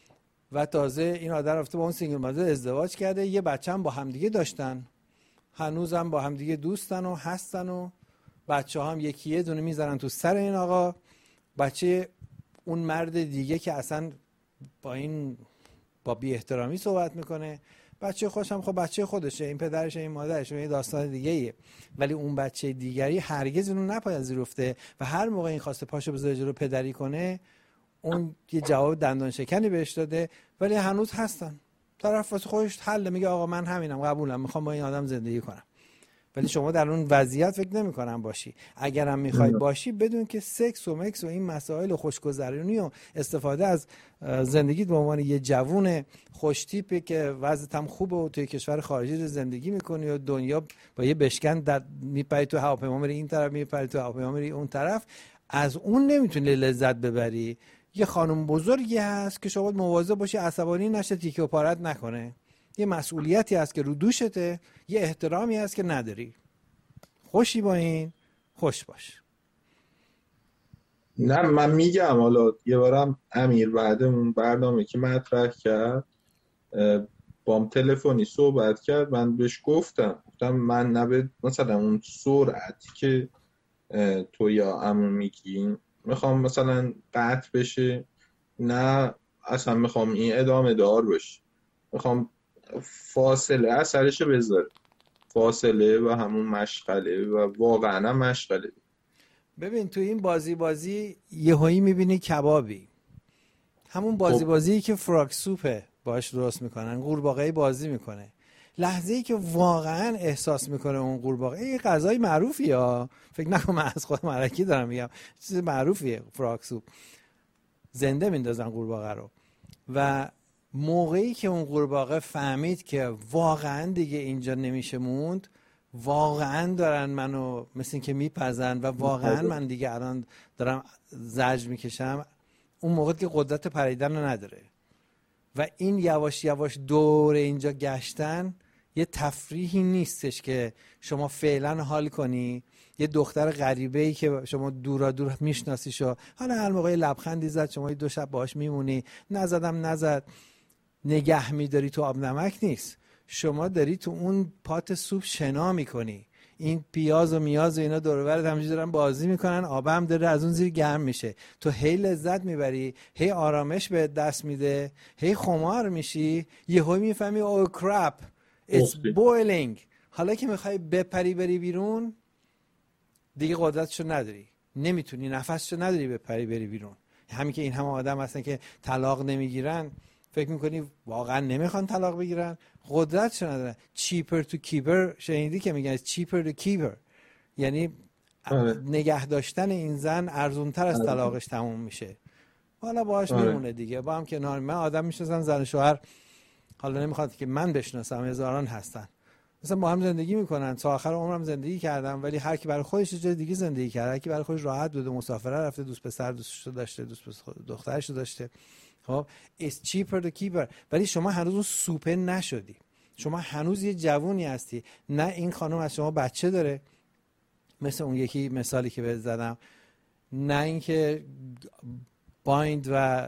و تازه این آدم رفته با اون سینگل مادر ازدواج کرده، یه بچه هم با همدیگه داشتن، هنوزم با همدیگه دوستن و هستن و بچه هم یکی یه دونه میذارن تو سر این آقا. بچه اون مرد دیگه که اصلا با این با بی احترامی صحبت میکنه، بچه خودش هم خب بچه خودشه، این پدرشه این مادرشه، این داستان دیگه ایه. ولی اون بچه دیگری هرگز اونو نپذیرفته و هر موقع این خواسته پاشو بذاره جلو پدری کنه، اون یه جواب دندان شکنی بهش داده، ولی هنوز هستن. طرف واسه خودش حل میگه آقا من همینم، قبولم، میخوام با این آدم زندگی کنم. ولی شما در اون وضعیت فکر نمی‌کنم باشی. اگرم می‌خوای باشی بدون که سکس و مکس و این مسائل خوشگذرونی و استفاده از زندگی به عنوان یه جوون خوش تیپی که وضعیت هم خوبه و توی کشور خارجی زندگی می‌کنی و دنیا با یه بشکن در میپری تو هواپیما میری این طرف، میپری تو هواپیما میری اون طرف، از اون نمیتونی لذت ببری. یه خانم بزرگی هست که شما باید مواظب باشی عصبانی نشه، تیکه و پارت نکنه. یه مسئولیتی هست که رو دوشته، یه احترامی هست که نداری. خوشی با این، خوش باش. نه من میگم حالا یه بارم امیر بعد اون برنامه که مطرح کرد بام تلفنی صحبت کرد، من بهش گفتم گفتم من نبه مثلا اون سرعتی که تو یا عمو میگین میخوام مثلا قطع بشه، نه اصلا میخوام این ادامه دار باشه، میخوام فاصله اثرشو بذاره، فاصله و همون مشغله و واقعا هم مشغله. ببین تو این بازی بازی یهویی میبینی کبابی، همون بازی بازی که فراک سوپه با باهاش درست میکنن، قورباغه بازی میکنه. لحظه ای که واقعا احساس میکنه اون قورباغه یه غذای معروفیه ها، فکر نکنم من از خودم علکی دارم میگم، چیز معروفیه، فراک سوپ، زنده میندازن قورباغه رو. و موقعی که اون قورباغه فهمید که واقعا دیگه اینجا نمیشه موند، واقعا دارن منو مثل این که میپزن و واقعا من دیگه الان دارم زجر میکشم، اون موقع که قدرت پریدن رو نداره. و این یواش یواش دور اینجا گشتن یه تفریحی نیستش که شما فعلا حال کنی، یه دختر غریبه‌ای که شما دورا دور میشناسیشو، حالا هر موقع لبخندی زد شما دو شب باهاش میمونی، نزدم نزد نگه میداری تو آب نمک نیست. شما داری تو اون پات سوپ شنا میکنی، این پیاز و میاز و اینا دور و برت همینجوری دارن بازی میکنن، آب هم داره از اون زیر گرم میشه، تو هی لذت میبری، هی آرامش به دست میده، هی خمار میشی، یهو میفهمی او کرپ it's boiling. حالا که میخوای بپری بری بیرون دیگه قدرتشو نداری، نمیتونی، نفسشو نداری بپری بری بیرون. همین که این همه آدم هستن که طلاق نمیگیرن، فکر میکنی واقعا نمیخوان طلاق بگیرن، قدرتشو ندارن. cheaper to keeper شنیدی که میگن cheaper to keeper، یعنی نگه داشتن این زن ارزونتر از طلاقش تموم میشه. حالا باهاش میمونه دیگه، با هم کنار. من آدم میشناسم زن شوهر، حالا نمیخواد که من بشناسم، هزاران هستن مثلا با هم زندگی میکنن، تا آخر عمرم زندگی کردم، ولی هر کی برای خودش جای دیگه زندگی کرده، هر کی برای خودش راحت بوده، مسافره رفته، دوست پسر دوستش داشته، دوست دخترش داشته. خب it's cheaper to keep her. ولی شما هنوز اون سوپه نشدی، شما هنوز یه جوونی هستی. نه این خانم از شما بچه داره مثل اون یکی مثالی که بهت زدم، نه اینکه بایند و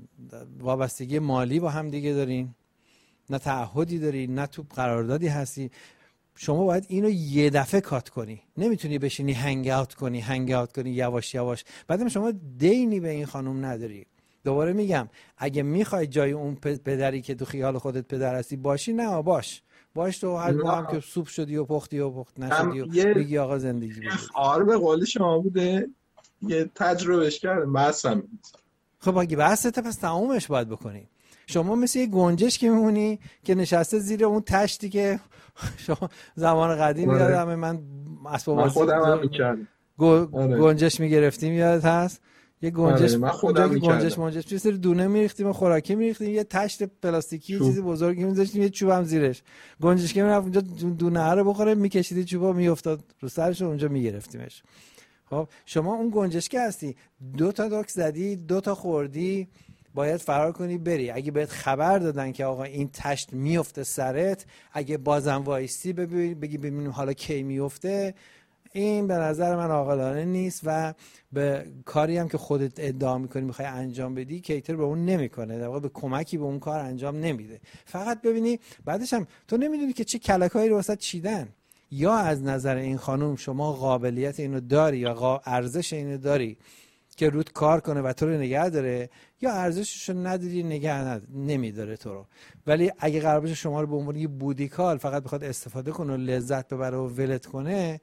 وابستگی مالی با هم دیگه دارین، نه تعهدی داری، نه تو قراردادی هستی. شما باید اینو یه دفعه کات کنی، نمیتونی بشینی هنگ اوت کنی هنگ اوت کنی یواش یواش. بعدم شما دینی به این خانم نداری. دوباره میگم اگه میخوای جای اون پدری که تو خیال خودت پدر هستی باشی، نه باش باش تو هر موقع هم که سوپ شدی و پختی و پخت نشدی و بگی آقا زندگی بود. آره به قول شما بوده، یه تجربهش کردم بحثم. خب اگه بحثته پس تمومش باید بکنی. شما مثل یه گنجش که میمونی که نشسته زیر اون تشتی که شما زمان قدیم آره. یادم من اسباب بازی خودم هم می‌کردم گو... آره. گنجش میگرفتیم یادت هست؟ یه گنجش آره. من خودم می‌کردم گنجش منجش توی سری دونه میریختیم و خوراکی میریختیم، یه تشت پلاستیکی چیزی بزرگی میذاشتیم، یه چوبم زیرش، گنجش که میرفت اونجا دونه رو بخوره، میکشیدی چوبا میافتاد رو سرش و اونجا میگرفتیمش. خب شما اون گنجشک هستی، دو تا داک زدی، دو تا خوردی، باید فرار کنی بری. اگه بهت خبر دادن که آقا این تشت میفته سرت، اگه بازم وایستی ببینی بگی ببینیم حالا کی میفته، این به نظر من عاقلانه نیست و به کاری هم که خودت ادعا میکنی میخوای انجام بدی کیتر به اون نمیکنه، در واقع به کمکی به اون کار انجام نمیده. فقط ببینی بعدش هم تو نمیدونی که چه کلکایی رو واسه چیدن. یا از نظر این خانم شما قابلیت اینو داری یا ارزش اینو داری که رود کار کنه و تو رو نگه داره، یا ارزشش رو نداری نگه ند... نمیداره تو رو. ولی اگه قرار باشه شما رو به عنوان یه بودیکال فقط بخواد استفاده کنه و لذت ببره و ولت کنه،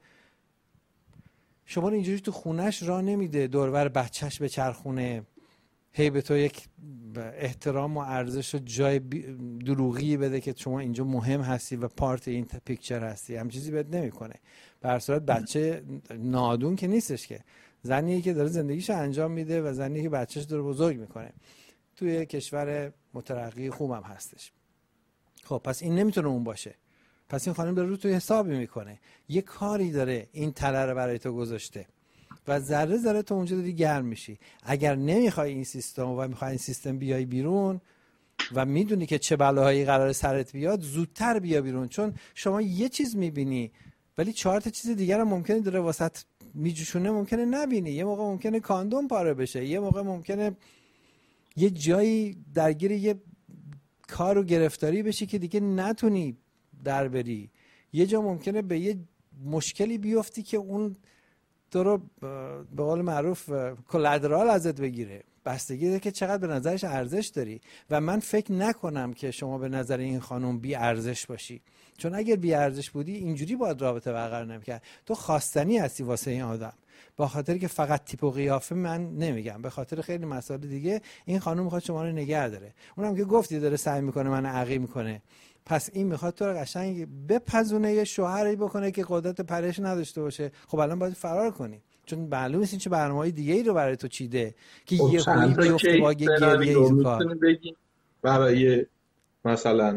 شما رو اینجوری تو خونش راه نمیده، دور و بر بچهش به چرخونه، هی به تو یک احترام و ارزش و جای دروغی بده که شما اینجا مهم هستی و پارت این پیکچر هستی، هم چیزی بهت نمیکنه. به هر صورت بچه نادون که نیستش، که زنیه که داره زندگیشو انجام میده و زنیه که بچهش داره بزرگ میکنه، توی کشور مترقی خوبم هستش. خب پس این نمیتونه اون باشه، پس این خانم داره رو توی حسابی میکنه، یه کاری داره این تله رو برای تو گذاشته و ذره ذره تو اونجا داری گرم میشی. اگر نمیخوای این سیستم و میخوای این سیستم بیای بیرون و میدونی که چه بلاهایی قرار سرت بیاد، زودتر بیا بیرون، چون شما یه چیز میبینی ولی چهار تا چیز دیگر هم ممکنه داره واسط میجوشونه، ممکنه نبینی. یه موقع ممکنه کاندوم پاره بشه، یه موقع ممکنه یه جایی درگیر یه کار و گرفتاری بشی که دیگه نتونی در بری، یه جا ممکنه به یه مشکلی بیفتی که اون تو رو به قول معروف کلادرال ازت بگیره، بستگی داره که چقدر به نظرش ارزش داری. و من فکر نکنم که شما به نظر این خانم بی ارزش باشی، چون اگر بی ارزش بودی اینجوری باید رابطه برقرار نمی‌کرد. تو خواستنی هستی واسه این آدم، با خاطر که فقط تیپ و قیافه من نمیگم، به خاطر خیلی مسائل دیگه این خانم میخواد شما رو نگه داره. اونم که گفتی داره سعی میکنه من عقی میکنه، پس این میخواد تو رو قشنگ بپزونه، یه شوهری بکنه که قدرت پرش نداشته باشه. خب الان باید فرار کنی، چون معلومه این چه برنامه‌های دیگه‌ای رو برای تو چیده که یه هولی بیفته با یه گریه تو کار. برای مثلا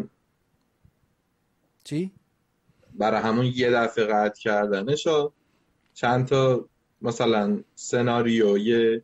چی؟ برای همون یه دفعه قطع کردنش چند تا مثلا سناریوی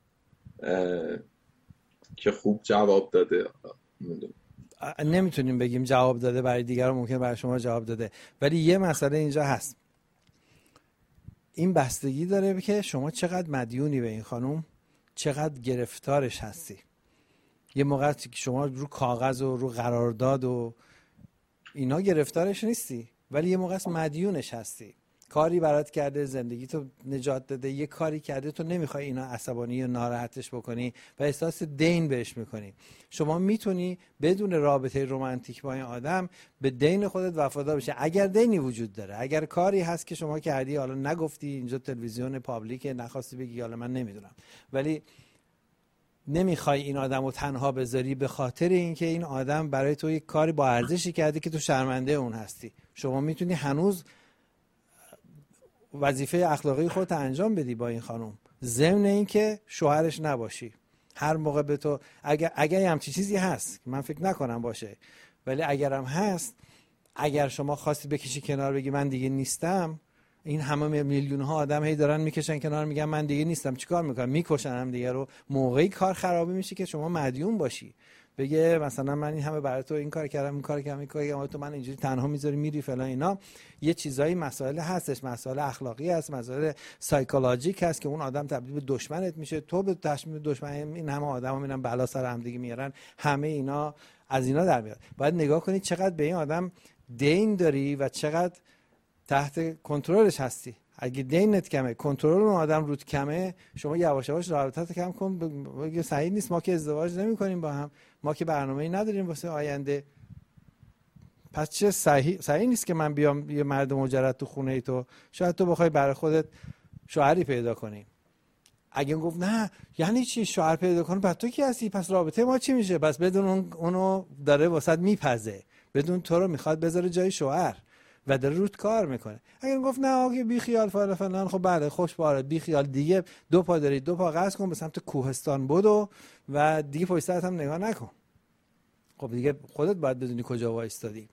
که خوب جواب داده. نمیتونیم بگیم جواب داده، برای دیگران ممکنه برای شما جواب داده، ولی یه مسئله اینجا هست. این بستگی داره که شما چقدر مدیونی به این خانم، چقدر گرفتارش هستی. یه موقع که شما رو کاغذ و رو قرارداد و اینا گرفتارش نیستی، ولی یه موقع مدیونش هستی. کاری برات کرده، زندگی تو نجات داده، یه کاری کرده، تو نمیخوای اینا عصبانی و ناراحتش بکنی و احساس دین بهش میکنی. شما میتونی بدون رابطه رمانتیک با این آدم به دین خودت وفادار بشی، اگر دینی وجود داره. اگر کاری هست که شما کردی، حالا نگفتی اینجا تلویزیون پابلیکه، نخواستی بگی، حالا من نمیدونم، ولی نمیخوای این آدم رو تنها بذاری به خاطر اینکه این آدم برای تو یک کاری با ارزشی کرده که تو شرمنده اون هستی. شما میتونی هنوز وظیفه اخلاقی خودت انجام بدی با این خانم، ضمن اینکه شوهرش نباشی. هر موقع به تو اگر اگر همچین چیزی هست، من فکر نکنم باشه، ولی اگرم هست، اگر شما خواستی بکشی کنار بگی من دیگه نیستم، این همه میلیون ها آدم هی دارن میکشن کنار میگن من دیگه نیستم، چیکار میکنن؟ میکشن هم دیگه رو. موقعی کار خرابی میشه که شما مدیون باشی، بگه مثلا من این همه برای تو این کار کردم، این کار کردم، این کار کردم، تو من اینجوری تنها میذاری میری فلان. اینا یه چیزایی مسائل هستش، مسائل اخلاقی هست، مسائل سایکولوژیک هست که اون آدم تبدیل به دشمنت میشه، تو به تشبیه دشمن. این همه آدما میرن بلا سر هم دیگه میارن، همه اینا از اینا در میاد. باید نگاه کنی چقدر به این آدم دین داری و چقدر تحت کنترلش هستی. اگه دینت کمه، کنترل اون آدم رود کمه، شما یواش یواش رابطت کم کن. بگو صحیح نیست، ما که ازدواج نمی‌کنیم با هم، ما که برنامه‌ای نداریم واسه آینده، پس چه صحیح صحیح نیست که من بیام یه مرد مجرد تو خونه ای تو. شاید تو بخوای برای خودت شوهری پیدا کنی. اگه گفت نه یعنی چی شوهر پیدا کنی، بعد تو کی هستی؟ پس رابطه ما چی میشه؟ پس بدون اون اونو داره واسط میپزه، بدون تو رو میخواد بذاره جای شوهر و داره روت کار میکنه. اگر گفت نه آگه بی خیال فلان فلان، خب بله خوش باره، بی خیال دیگه، دو پا داری، دو پا قصد کن به سمت کوهستان بدو و دیگه پشت سرت هم نگاه نکن. خب دیگه خودت باید بدونی کجا وایستادی.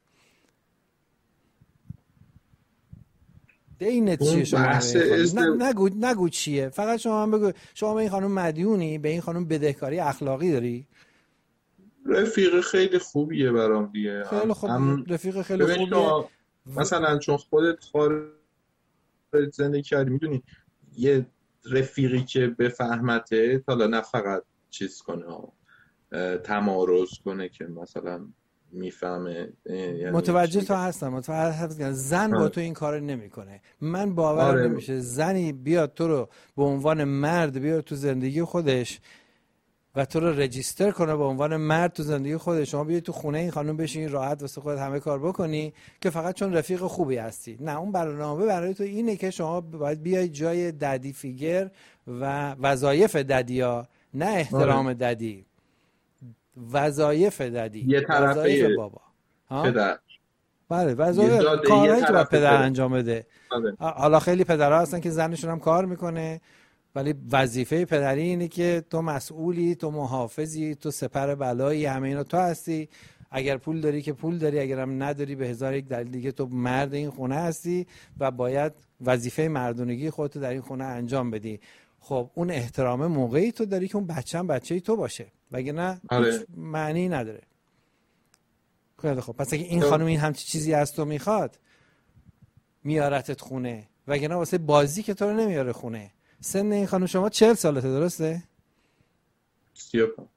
دینت چیه شما؟ نگو نگو چیه، فقط شما هم بگو شما به این خانم مدیونی، به این خانم بدهکاری اخلاقی داری. رفیق خیلی خوبیه برام دیگه. خیلی خوب هم... رفیق خیلی خوبیه. مثلا چون خودت خارج زندگی کردی، میدونی یه رفیقی که بفهمته، حالا نه فقط چیز کنه، تمارض کنه، که مثلا میفهمه. یعنی متوجه تو هستم، متوجه هستم. زن با تو این کارو نمیکنه. من باورم آره. نمیشه زنی بیاد تو رو به عنوان مرد بیاد تو زندگی خودش و تو رو رجیستر کنه به عنوان مرد تو زندگی خودش، شما بیای تو خونه این خانم بشین راحت واسه خودت همه کار بکنی که فقط چون رفیق خوبی هستی. نه، اون برنامه برای تو اینه که شما باید بیای جای ددی فیگر و وظایف ددیا، نه احترام آره. ددی، وظایف ددی، یه طرفه بابا. پدر. بله، وظایف کارهایی که باید پدر انجام بده. حالا خیلی پدرها هستن که زنشون هم کار میکنه، ولی وظیفه پدری اینه که تو مسئولی، تو محافظی، تو سپر بلایی، همه اینا تو هستی. اگر پول داری که پول داری، اگر هم نداری به هزار یک دلیل دیگه تو مرد این خونه هستی و باید وظیفه مردونگی خودت در این خونه انجام بدی. خب اون احترام موقعی تو داری که اون بچه‌م بچه‌ی تو باشه، وگرنه آره. هیچ معنی نداره. خیلی خب، پس اگه این خانم این همچی چیزی از تو میخواد، میارتت خونه، وگرنه واسه بازی که تو رو نمیاره خونه. سن این خانم شما چهل سالته، درسته؟ سی و پنج.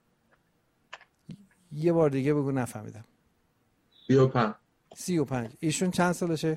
یه بار دیگه بگو نفهمیدم. سی و پنج. سی و پنج. ایشون چند سالشه؟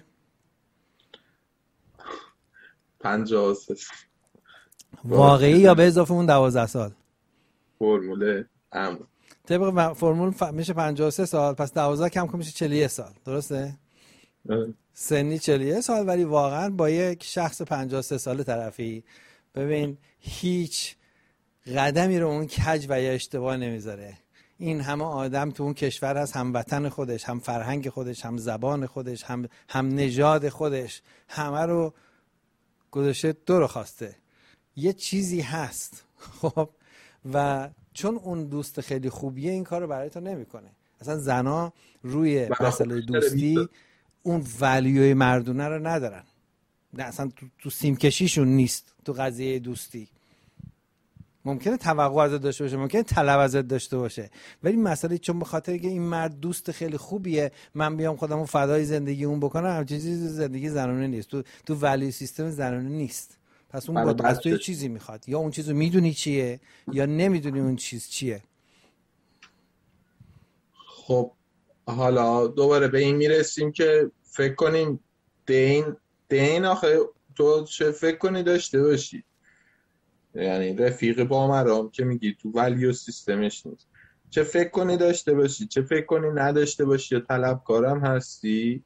پنجاه و سه. واقعی یا به اضافه اون دوازده سال؟ فرمول عمو. طبق فرمول ف... میشه پنجاه و سه سال، پس دوازده کم کن میشه چهل و یک سال، درسته؟ اه. سنی چهل و یک سال، ولی واقعا با یک شخص پنجاه و سه ساله طرفی، ببین هیچ قدمی رو اون کج و یا اشتباه نمیذاره. این همه آدم تو اون کشور هست، هم وطن خودش، هم فرهنگ خودش، هم زبان خودش، هم هم نژاد خودش، همه رو گذاشته دو رو خواسته. یه چیزی هست خب، و چون اون دوست خیلی خوبیه این کار رو برای تو نمیکنه. اصلا زنا روی مسئله دوستی اون ولیوی مردونه رو ندارن، نه اصلا تو, تو سیم کشیشون نیست. تو قضیه دوستی ممکنه توقع ازت داشته باشه، ممکنه طلب ازت داشته باشه، ولی مسئله چون به خاطر که این مرد دوست خیلی خوبیه من بیام خودمو فدای زندگی اون بکنم، همچین چیزی زندگی زنانه نیست. تو تو ولیو سیستم زنانه نیست. پس اون با از تو چیزی میخواد، یا اون چیزو میدونی چیه یا نمیدونی اون چیز چیه. خب حالا دوباره به این میرسیم که فکر کنیم دین دین آخه تو چه فکر کنی داشته باشی، یعنی رفیق با مرام که میگی تو ولیو سیستمش نیست، چه فکر کنی داشته باشی چه فکر کنی نداشته باشی، یا طلبکارم هستی.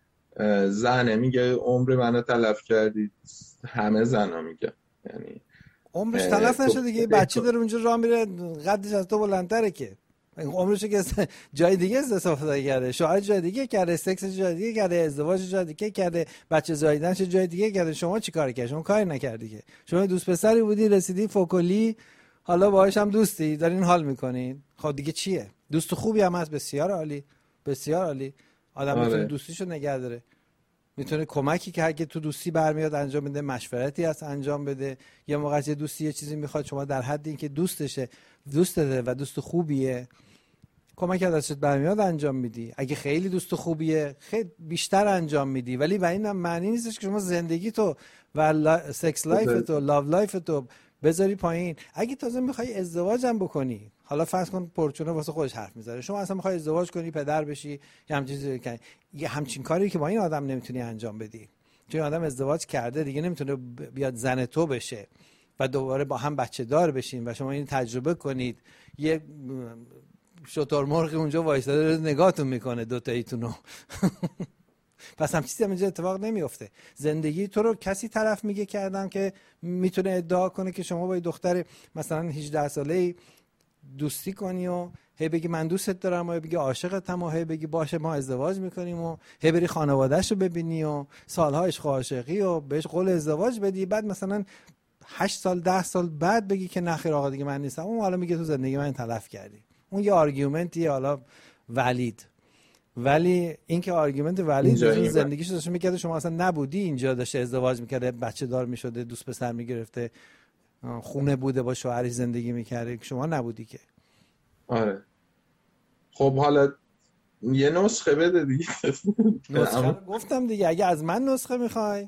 زنه میگه عمر منو تلف کردی، همه زنا میگه یعنی عمرش تلف نشده دیگه، بچه داره اونجا راه میره قدش از تو بلندتره که عمرش که جای دیگه استفاده کرده، شوهر جای دیگه کرده، سکس جای دیگه کرده، ازدواج جای دیگه کرده، بچه زاییدنش جای دیگه کرده. شما چی کار کردی؟ شما کاری نکردی که. شما دوست پسری بودی رسیدی فوکلی، حالا باهاش هم دوستی دارین حال میکنین. خب دیگه چیه؟ دوست خوبی هم هست، بسیار عالی، بسیار عالی. آدم آره. میتونه دوستیشو نگه داره، میتونه کمکی که اگه تو دوستی برمیاد انجام بده، مشورتی هست انجام بده. یا موقع یه دوستی یه چیزی میخواد، شما در حد این که دوستشه دوستته و دوست خوبیه، کمک از دستت برمیاد انجام میدی. اگه خیلی دوست خوبیه خیلی بیشتر انجام میدی. ولی و این هم معنی نیستش که شما زندگی تو و لا... سکس لایف تو، لاو لایف تو بذاری پایین. اگه تازه میخوای ازدواج هم بکنی، حالا فرض کن پرچونه واسه خودش حرف میذاره، شما اصلا میخوای ازدواج کنی، پدر بشی، یا همچین چیزی کنی، یه همچین کاری که با این آدم نمیتونی انجام بدی، چون آدم ازدواج کرده دیگه نمیتونه بیاد زن تو بشه و دوباره با هم بچه دار بشین و شما این تجربه کنید. یه شترمرغ اونجا وایساده نگاهتون میکنه دوتاییتونو. پس هم چیزی اینجا اتفاق نمیفته. زندگی تو رو کسی طرف میگه کردم که میتونه ادعا کنه که شما با یه دختر مثلا هجده ساله‌ای دوستی کنی و هی بگی من دوستت دارم و هی بگی عاشقتم و هی بگی باشه ما ازدواج میکنیم و هی بری خانواده‌شو ببینی و سالها عشق و عاشقی و بهش قول ازدواج بدی، بعد مثلا هشت سال ده سال بعد بگی که نخیر آقا دیگه من نیستم. اون حالا میگه تو زندگی من تلف کردی. اون یه آرگومنتیه حالا ولید، ولی این که آرگومنت ولید میشه زندگیشو داشته میکرده، شما اصلا نبودی اینجا، داشته ازدواج میکرده، بچه دار میشده، دوست پسر میگرفته، خونه بوده با شوهرش زندگی میکرده، شما نبودی که. آره خب حالا یه نسخه بده دیگه. نسخه گفتم دیگه، اگه از من نسخه میخوای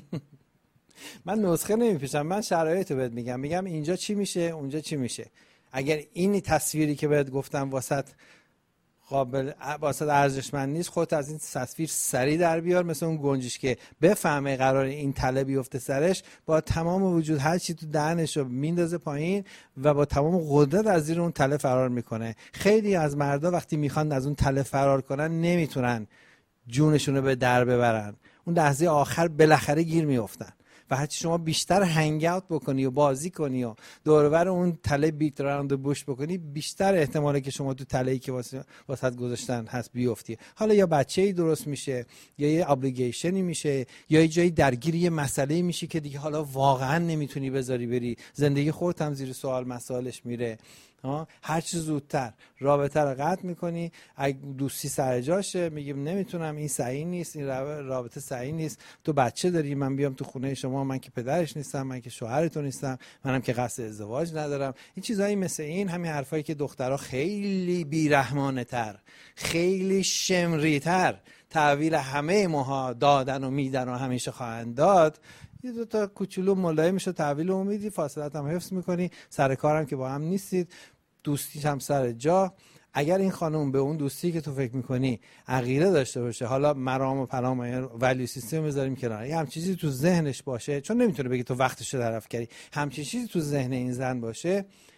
من نسخه نمیپیشم، من شرایطو بهت میگم، میگم اینجا چی میشه اونجا چی میشه. اگر این تصویری که بهت گفتم واسط قابل واسط ارزشمند نیست، خودت از این تصویر سری در بیار، مثل اون گنجش که بفهمه قرار این تله بیفته سرش، با تمام وجود هر چی تو دهنش رو میندازه پایین و با تمام قدرت از زیر اون تله فرار میکنه. خیلی از مردا وقتی میخوان از اون تله فرار کنن نمیتونن جونشون رو به در ببرن، اون لحظه آخر بالاخره گیر میافتن. و هرچی شما بیشتر هنگ اوت بکنی و بازی کنی و دور و بر اون تله بیت راوند بوش بکنی، بیشتر احتماله که شما تو تله‌ای که واسه واسط گذاشتن هست بیفتی. حالا یا بچه‌ای درست میشه، یا یه ابلیگیشنی میشه، یا یه جایی درگیر یه مسئله‌ای میشی که دیگه حالا واقعا نمیتونی بذاری بری، زندگی خودت هم زیر سوال مسائلش میره. هر چیز زودتر رابطه رو قطع میکنی. اگه دوستی سر جاشه میگیم نمیتونم، این صحیح نیست، این رابطه صحیح نیست، تو بچه داری، من بیام تو خونه شما، من که پدرش نیستم، من که شوهرتون نیستم، منم که قصد ازدواج ندارم. این چیزایی مثل این، همین حرفایی که دخترها خیلی بیرحمانه تر، خیلی شمری تر تحویل همه ماها دادن و میدن و همیشه خواهند داد، یه دو تا کوچولو ملایمشو تحویل امیدی، فاصلت هم حفظ میکنی، سر کارم که با هم نیستید، دوستیش هم سر جا. اگر این خانم به اون دوستی که تو فکر میکنی عقیده داشته باشه، حالا مرام و پلام ولیو سیستم بذاریم کنار، یه همچین چیزی تو ذهنش باشه، چون نمیتونه بگی تو وقتش رو طرف کردی، همچین چیزی تو ذهن این زن باشه،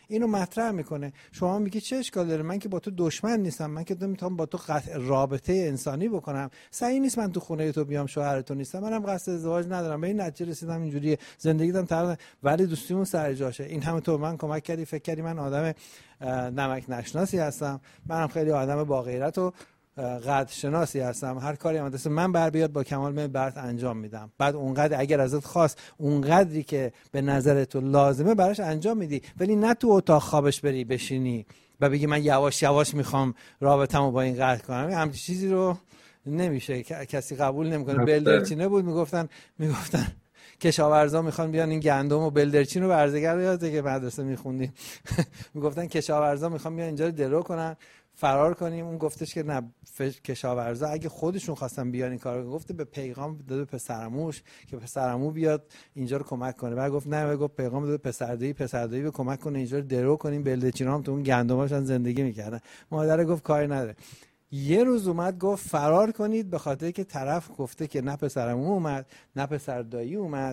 اینو مطرح میکنه. شما میگی چه اشکال داره؟ من که با تو دشمن نیستم، من که نمیتونم با تو قطع رابطه انسانی بکنم. صحیح نیست من تو خونه تو بیام شوهر تو نیستم، منم قصد ازدواج ندارم، به این نتیجه رسیدم اینجوریه، زندگیتم تمام، ولی دوستیمون سر جاشه. این همه تو من کمک کردی، فکر کردی من آدم نمک نشناسی هستم، منم خیلی آدم با غیرت و قدر شناسی هستم، هر کاری هم دست من بر بیاد با کمال میل برات انجام میدم. بعد اونقدر اگر ازت خواست اونقدری که به نظر تو لازمه براش انجام میدی، ولی نه تو اتاق خوابش بری بشینی و بگی من یواش یواش میخوام رابطمو با این قطع کنم. همین چیزی رو نمیشه، کسی قبول نمیکنه. بلدرچینه بود میگفتن میگفتن کشاورزا میخوان بیان این گندم و بلدرچین رو برزگر یاده که مدرسه میخوندیم میگفتن کشاورزا میخوان بیان اینجا رو درو کنن فرار کنیم. اون گفتش که نه، کشاورزا اگه خودشون خواستن بیان این کارو، گفته به پیغام داده پسرعموش که پسرعمو بیاد اینجا رو کمک کنه. بعد گفت نه، گفت پیغام داده پسردایی پسردایی به کمک کنه اینجا رو درو کنیم، بلدرچینا هم تو اون گندماشون زندگی میکردن. مادر گفت کاری نداره. یه روز اومد گفت فرار کنید، به خاطر که طرف گفته که نه پسرعمو اومد نه پسردایی اومد،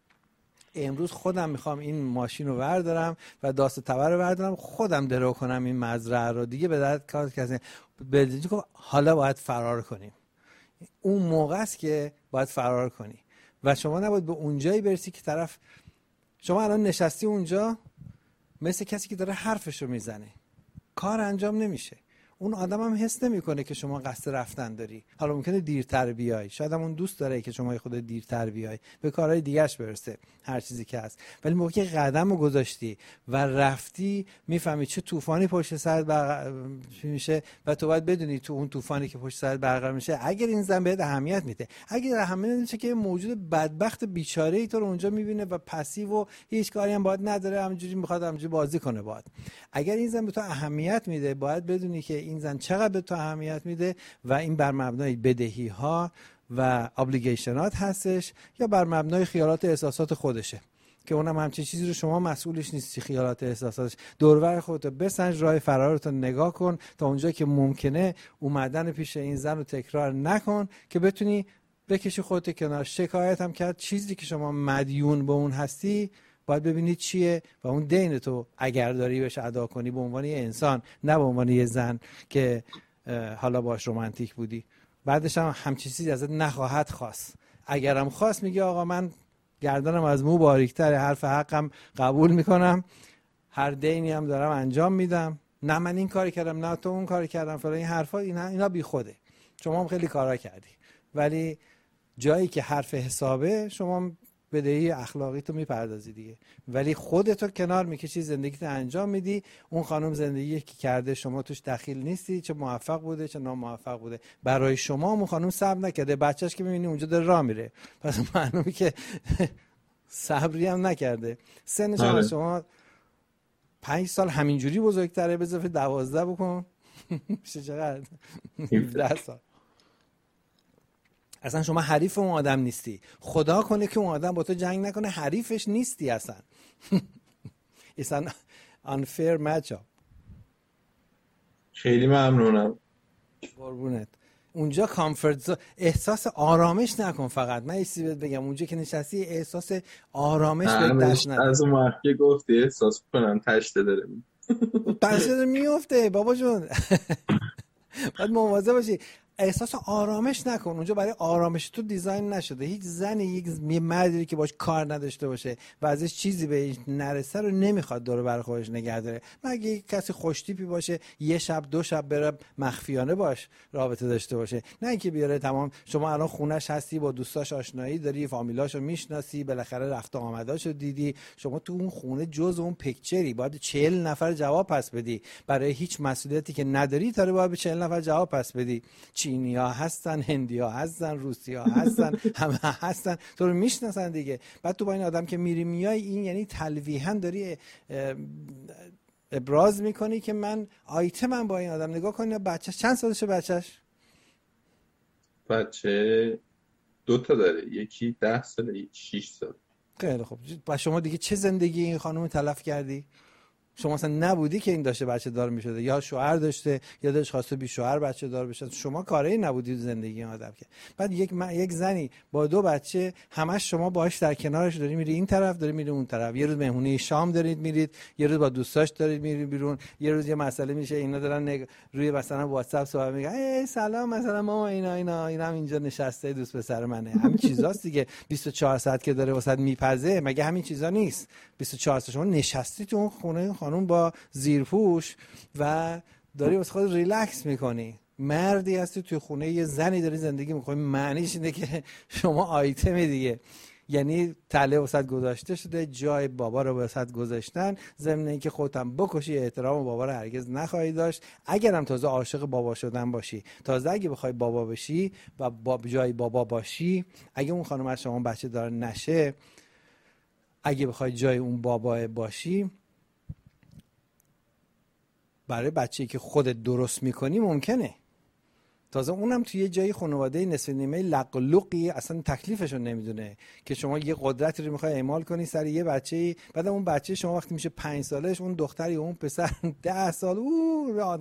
امروز خودم میخوام این ماشین رو بردارم و داست تبر رو بردارم خودم درو کنم این مزرعه رو، دیگه به درد کار کسی. بلدرچین گفت حالا باید فرار کنیم. اون موقع است که باید فرار کنی و شما نباید به اونجایی برسی که طرف، شما الان نشستی اونجا مثل کسی که داره حرفش رو میزنه، کار انجام نمیشه. اون آدم هم حس نمیکنه که شما قصد رفتن داری. حالا ممکنه دیرتر بیای، شاید هم اون دوست داره که شما خود دیرتر بیای به کارهای دیگه‌اش برسه، هر چیزی که هست. ولی موقعی که قدمو گذاشتی و رفتی میفهمی چه طوفانی پشت سرت برقرار میشه و تو باید بدونی تو اون طوفانی که پشت سرت برقرار میشه اگر این زن بهت اهمیت میده، اگر اهمیت نمیده که موجود بدبخت بیچاره‌ای تو رو اونجا میبینه و پسیو و هیچ کاری هم باید نداره، همینجوری میخواد همینجوری بازی کنه باید. اگر این زن به تو اهمیت میده باید بدونی که این زن چقدر به تو اهمیت میده و این بر مبنای بدهی ها و ابلیگیشنات هستش یا بر مبنای خیالات احساسات خودشه که اونم همچین چیزی رو شما مسئولش نیستی. خیالات احساساتش دورور خودت بسنج، راه فرارتو نگاه کن تا اونجا که ممکنه اومدن پیش این زن رو تکرار نکن که بتونی بکشی خودت کنار. شکایت هم کرد، چیزی که شما مدیون به اون هستی باید ببینید چیه و اون دین تو اگر داری بهش ادا کنی به عنوان یه انسان، نه به عنوان یه زن که حالا باش رمانتیک بودی. بعدش هم همچین چیزی ازت نخواهد خواست. اگرم خواست میگه آقا من گردنم از مو باریک‌تره، حرف حقم قبول میکنم، هر دینی هم دارم انجام میدم، نه من این کاری کردم نه تو اون کاری کردم فلان، این حرفا اینا اینا بی خوده. شما هم خیلی کارا کردی ولی جایی که حرف حسابه شما بدهی اخلاقی تو میپردازی دیگه، ولی خودتو کنار میکشی، زندگیت انجام میدی. اون خانم زندگی که کرده شما توش دخیل نیستی، چه موفق بوده چه ناموفق بوده، برای شما اون خانم صبر نکرده. بچهش که میبینی اونجا داره راه میره، پس معلومه که صبری هم نکرده. سنش هم شما پنج سال همینجوری بزرگتره، به اضافه دوازده بکن میشه چقدر؟ هفده سال. اصلا شما حریف اون آدم نیستی. خدا کنه که اون آدم با تو جنگ نکنه، حریفش نیستی اصلا. It's an unfair matchup. خیلی ممنونم. قربونت. اونجا کامفورت، احساس آرامش نکن فقط. من ایستی بهت بگم اونجا که نشستی احساس آرامش به دست نده. از اون وقتی گفتی احساس کنم تشته داره تشته داره میفته بابا جون. باید مواظب باشی. احساس آرامش نکن. اونجا برای آرامش تو دیزاین نشده. هیچ زنی، یک مردی که باش کار نداشته باشه و ازش چیزی بهش نرسه رو نمیخواد دور بر خودش نگه داره. مگه یک کسی خوشتیپی باشه یه شب دو شب بره مخفیانه باش رابطه داشته باشه، نه اینکه بیاره تمام. شما الان خونش هستی، با دوستاش آشنایی داری، فامیلاشو میشناسی، بالاخره رفت و آمداشو دیدی، شما تو اون خونه جز اون پیکچری باید چهل نفر جواب پس بدی. برای هیچ مسئولیتی که نداری تا باید به چهل نفر جواب پس بدی. چینی‌ها هستن، هندی‌ها هستن، روسی‌ها هستن، همه هستن، تو رو میشناسن دیگه. بعد تو با این آدم که میری میای، این یعنی تلویحاً داری ابراز میکنی که من آیتمم با این آدم. نگاه کنی بچه‌ش چند سالشه؟ بچه‌ش بچه دو تا داره، یکی ده ساله یکی شیش سال. خیلی خوب. و شما دیگه چه زندگی این خانم تلف کردی؟ شما مثلا نبودی که این داشته بچه دار میشده، یا شوهر داشته یا داشت خواسته بی شوهر بچه دار بشه، شما کاری نبودی تو زندگی این آدم که. بعد یک م... یک زنی با دو بچه همش شما باهاش در کنارش داری میری این طرف داری میری اون طرف، یه روز مهمونی شام دارید میرید، یه روز با دوستاش دارید میرید بیرون، یه روز یه مسئله میشه اینا دارن نگ... روی مثلا واتساپ صحبت میگن ای سلام مثلا ماما اینا اینا اینا هم اینجا نشسته دوست پسر منه، همین چیزاست دیگه. بیست و چهار ساعت که داره واسط میپزه، مگه همین چیزا نیست؟ بیست و چهار ساعت شما نشستی تو اون خونه خانم با زیرپوش و داری واسه خود ریلکس میکنی، مردی هستی توی خونه یه زنی داری زندگی میکنی، معنیش اینه که شما آیتم دیگه، یعنی تله وسط گذاشته شده، جای بابا رو وسط گذاشتن، ضمن اینکه خودت هم بکشی احترام بابا رو هرگز نخواهی داشت. اگرم تازه عاشق بابا شدن باشی، تازه اگه بخوای بابا بشی و با جای بابا باشی، اگه اون خانم از شما بچه دار نشه، اگه بخوای جای اون بابا باشی، برای بچه‌ای که خودت درست میکنی ممکنه، تازه اونم توی یه جایی خانواده نصف نیمه لقلقی اصلا تکلیفشون نمیدونه که شما یه قدرتی رو میخوای اعمال کنی سر یه بچه‌ای، بعد اون بچه شما وقتی میشه پنج سالش، اون دختری اون پسر ده سال او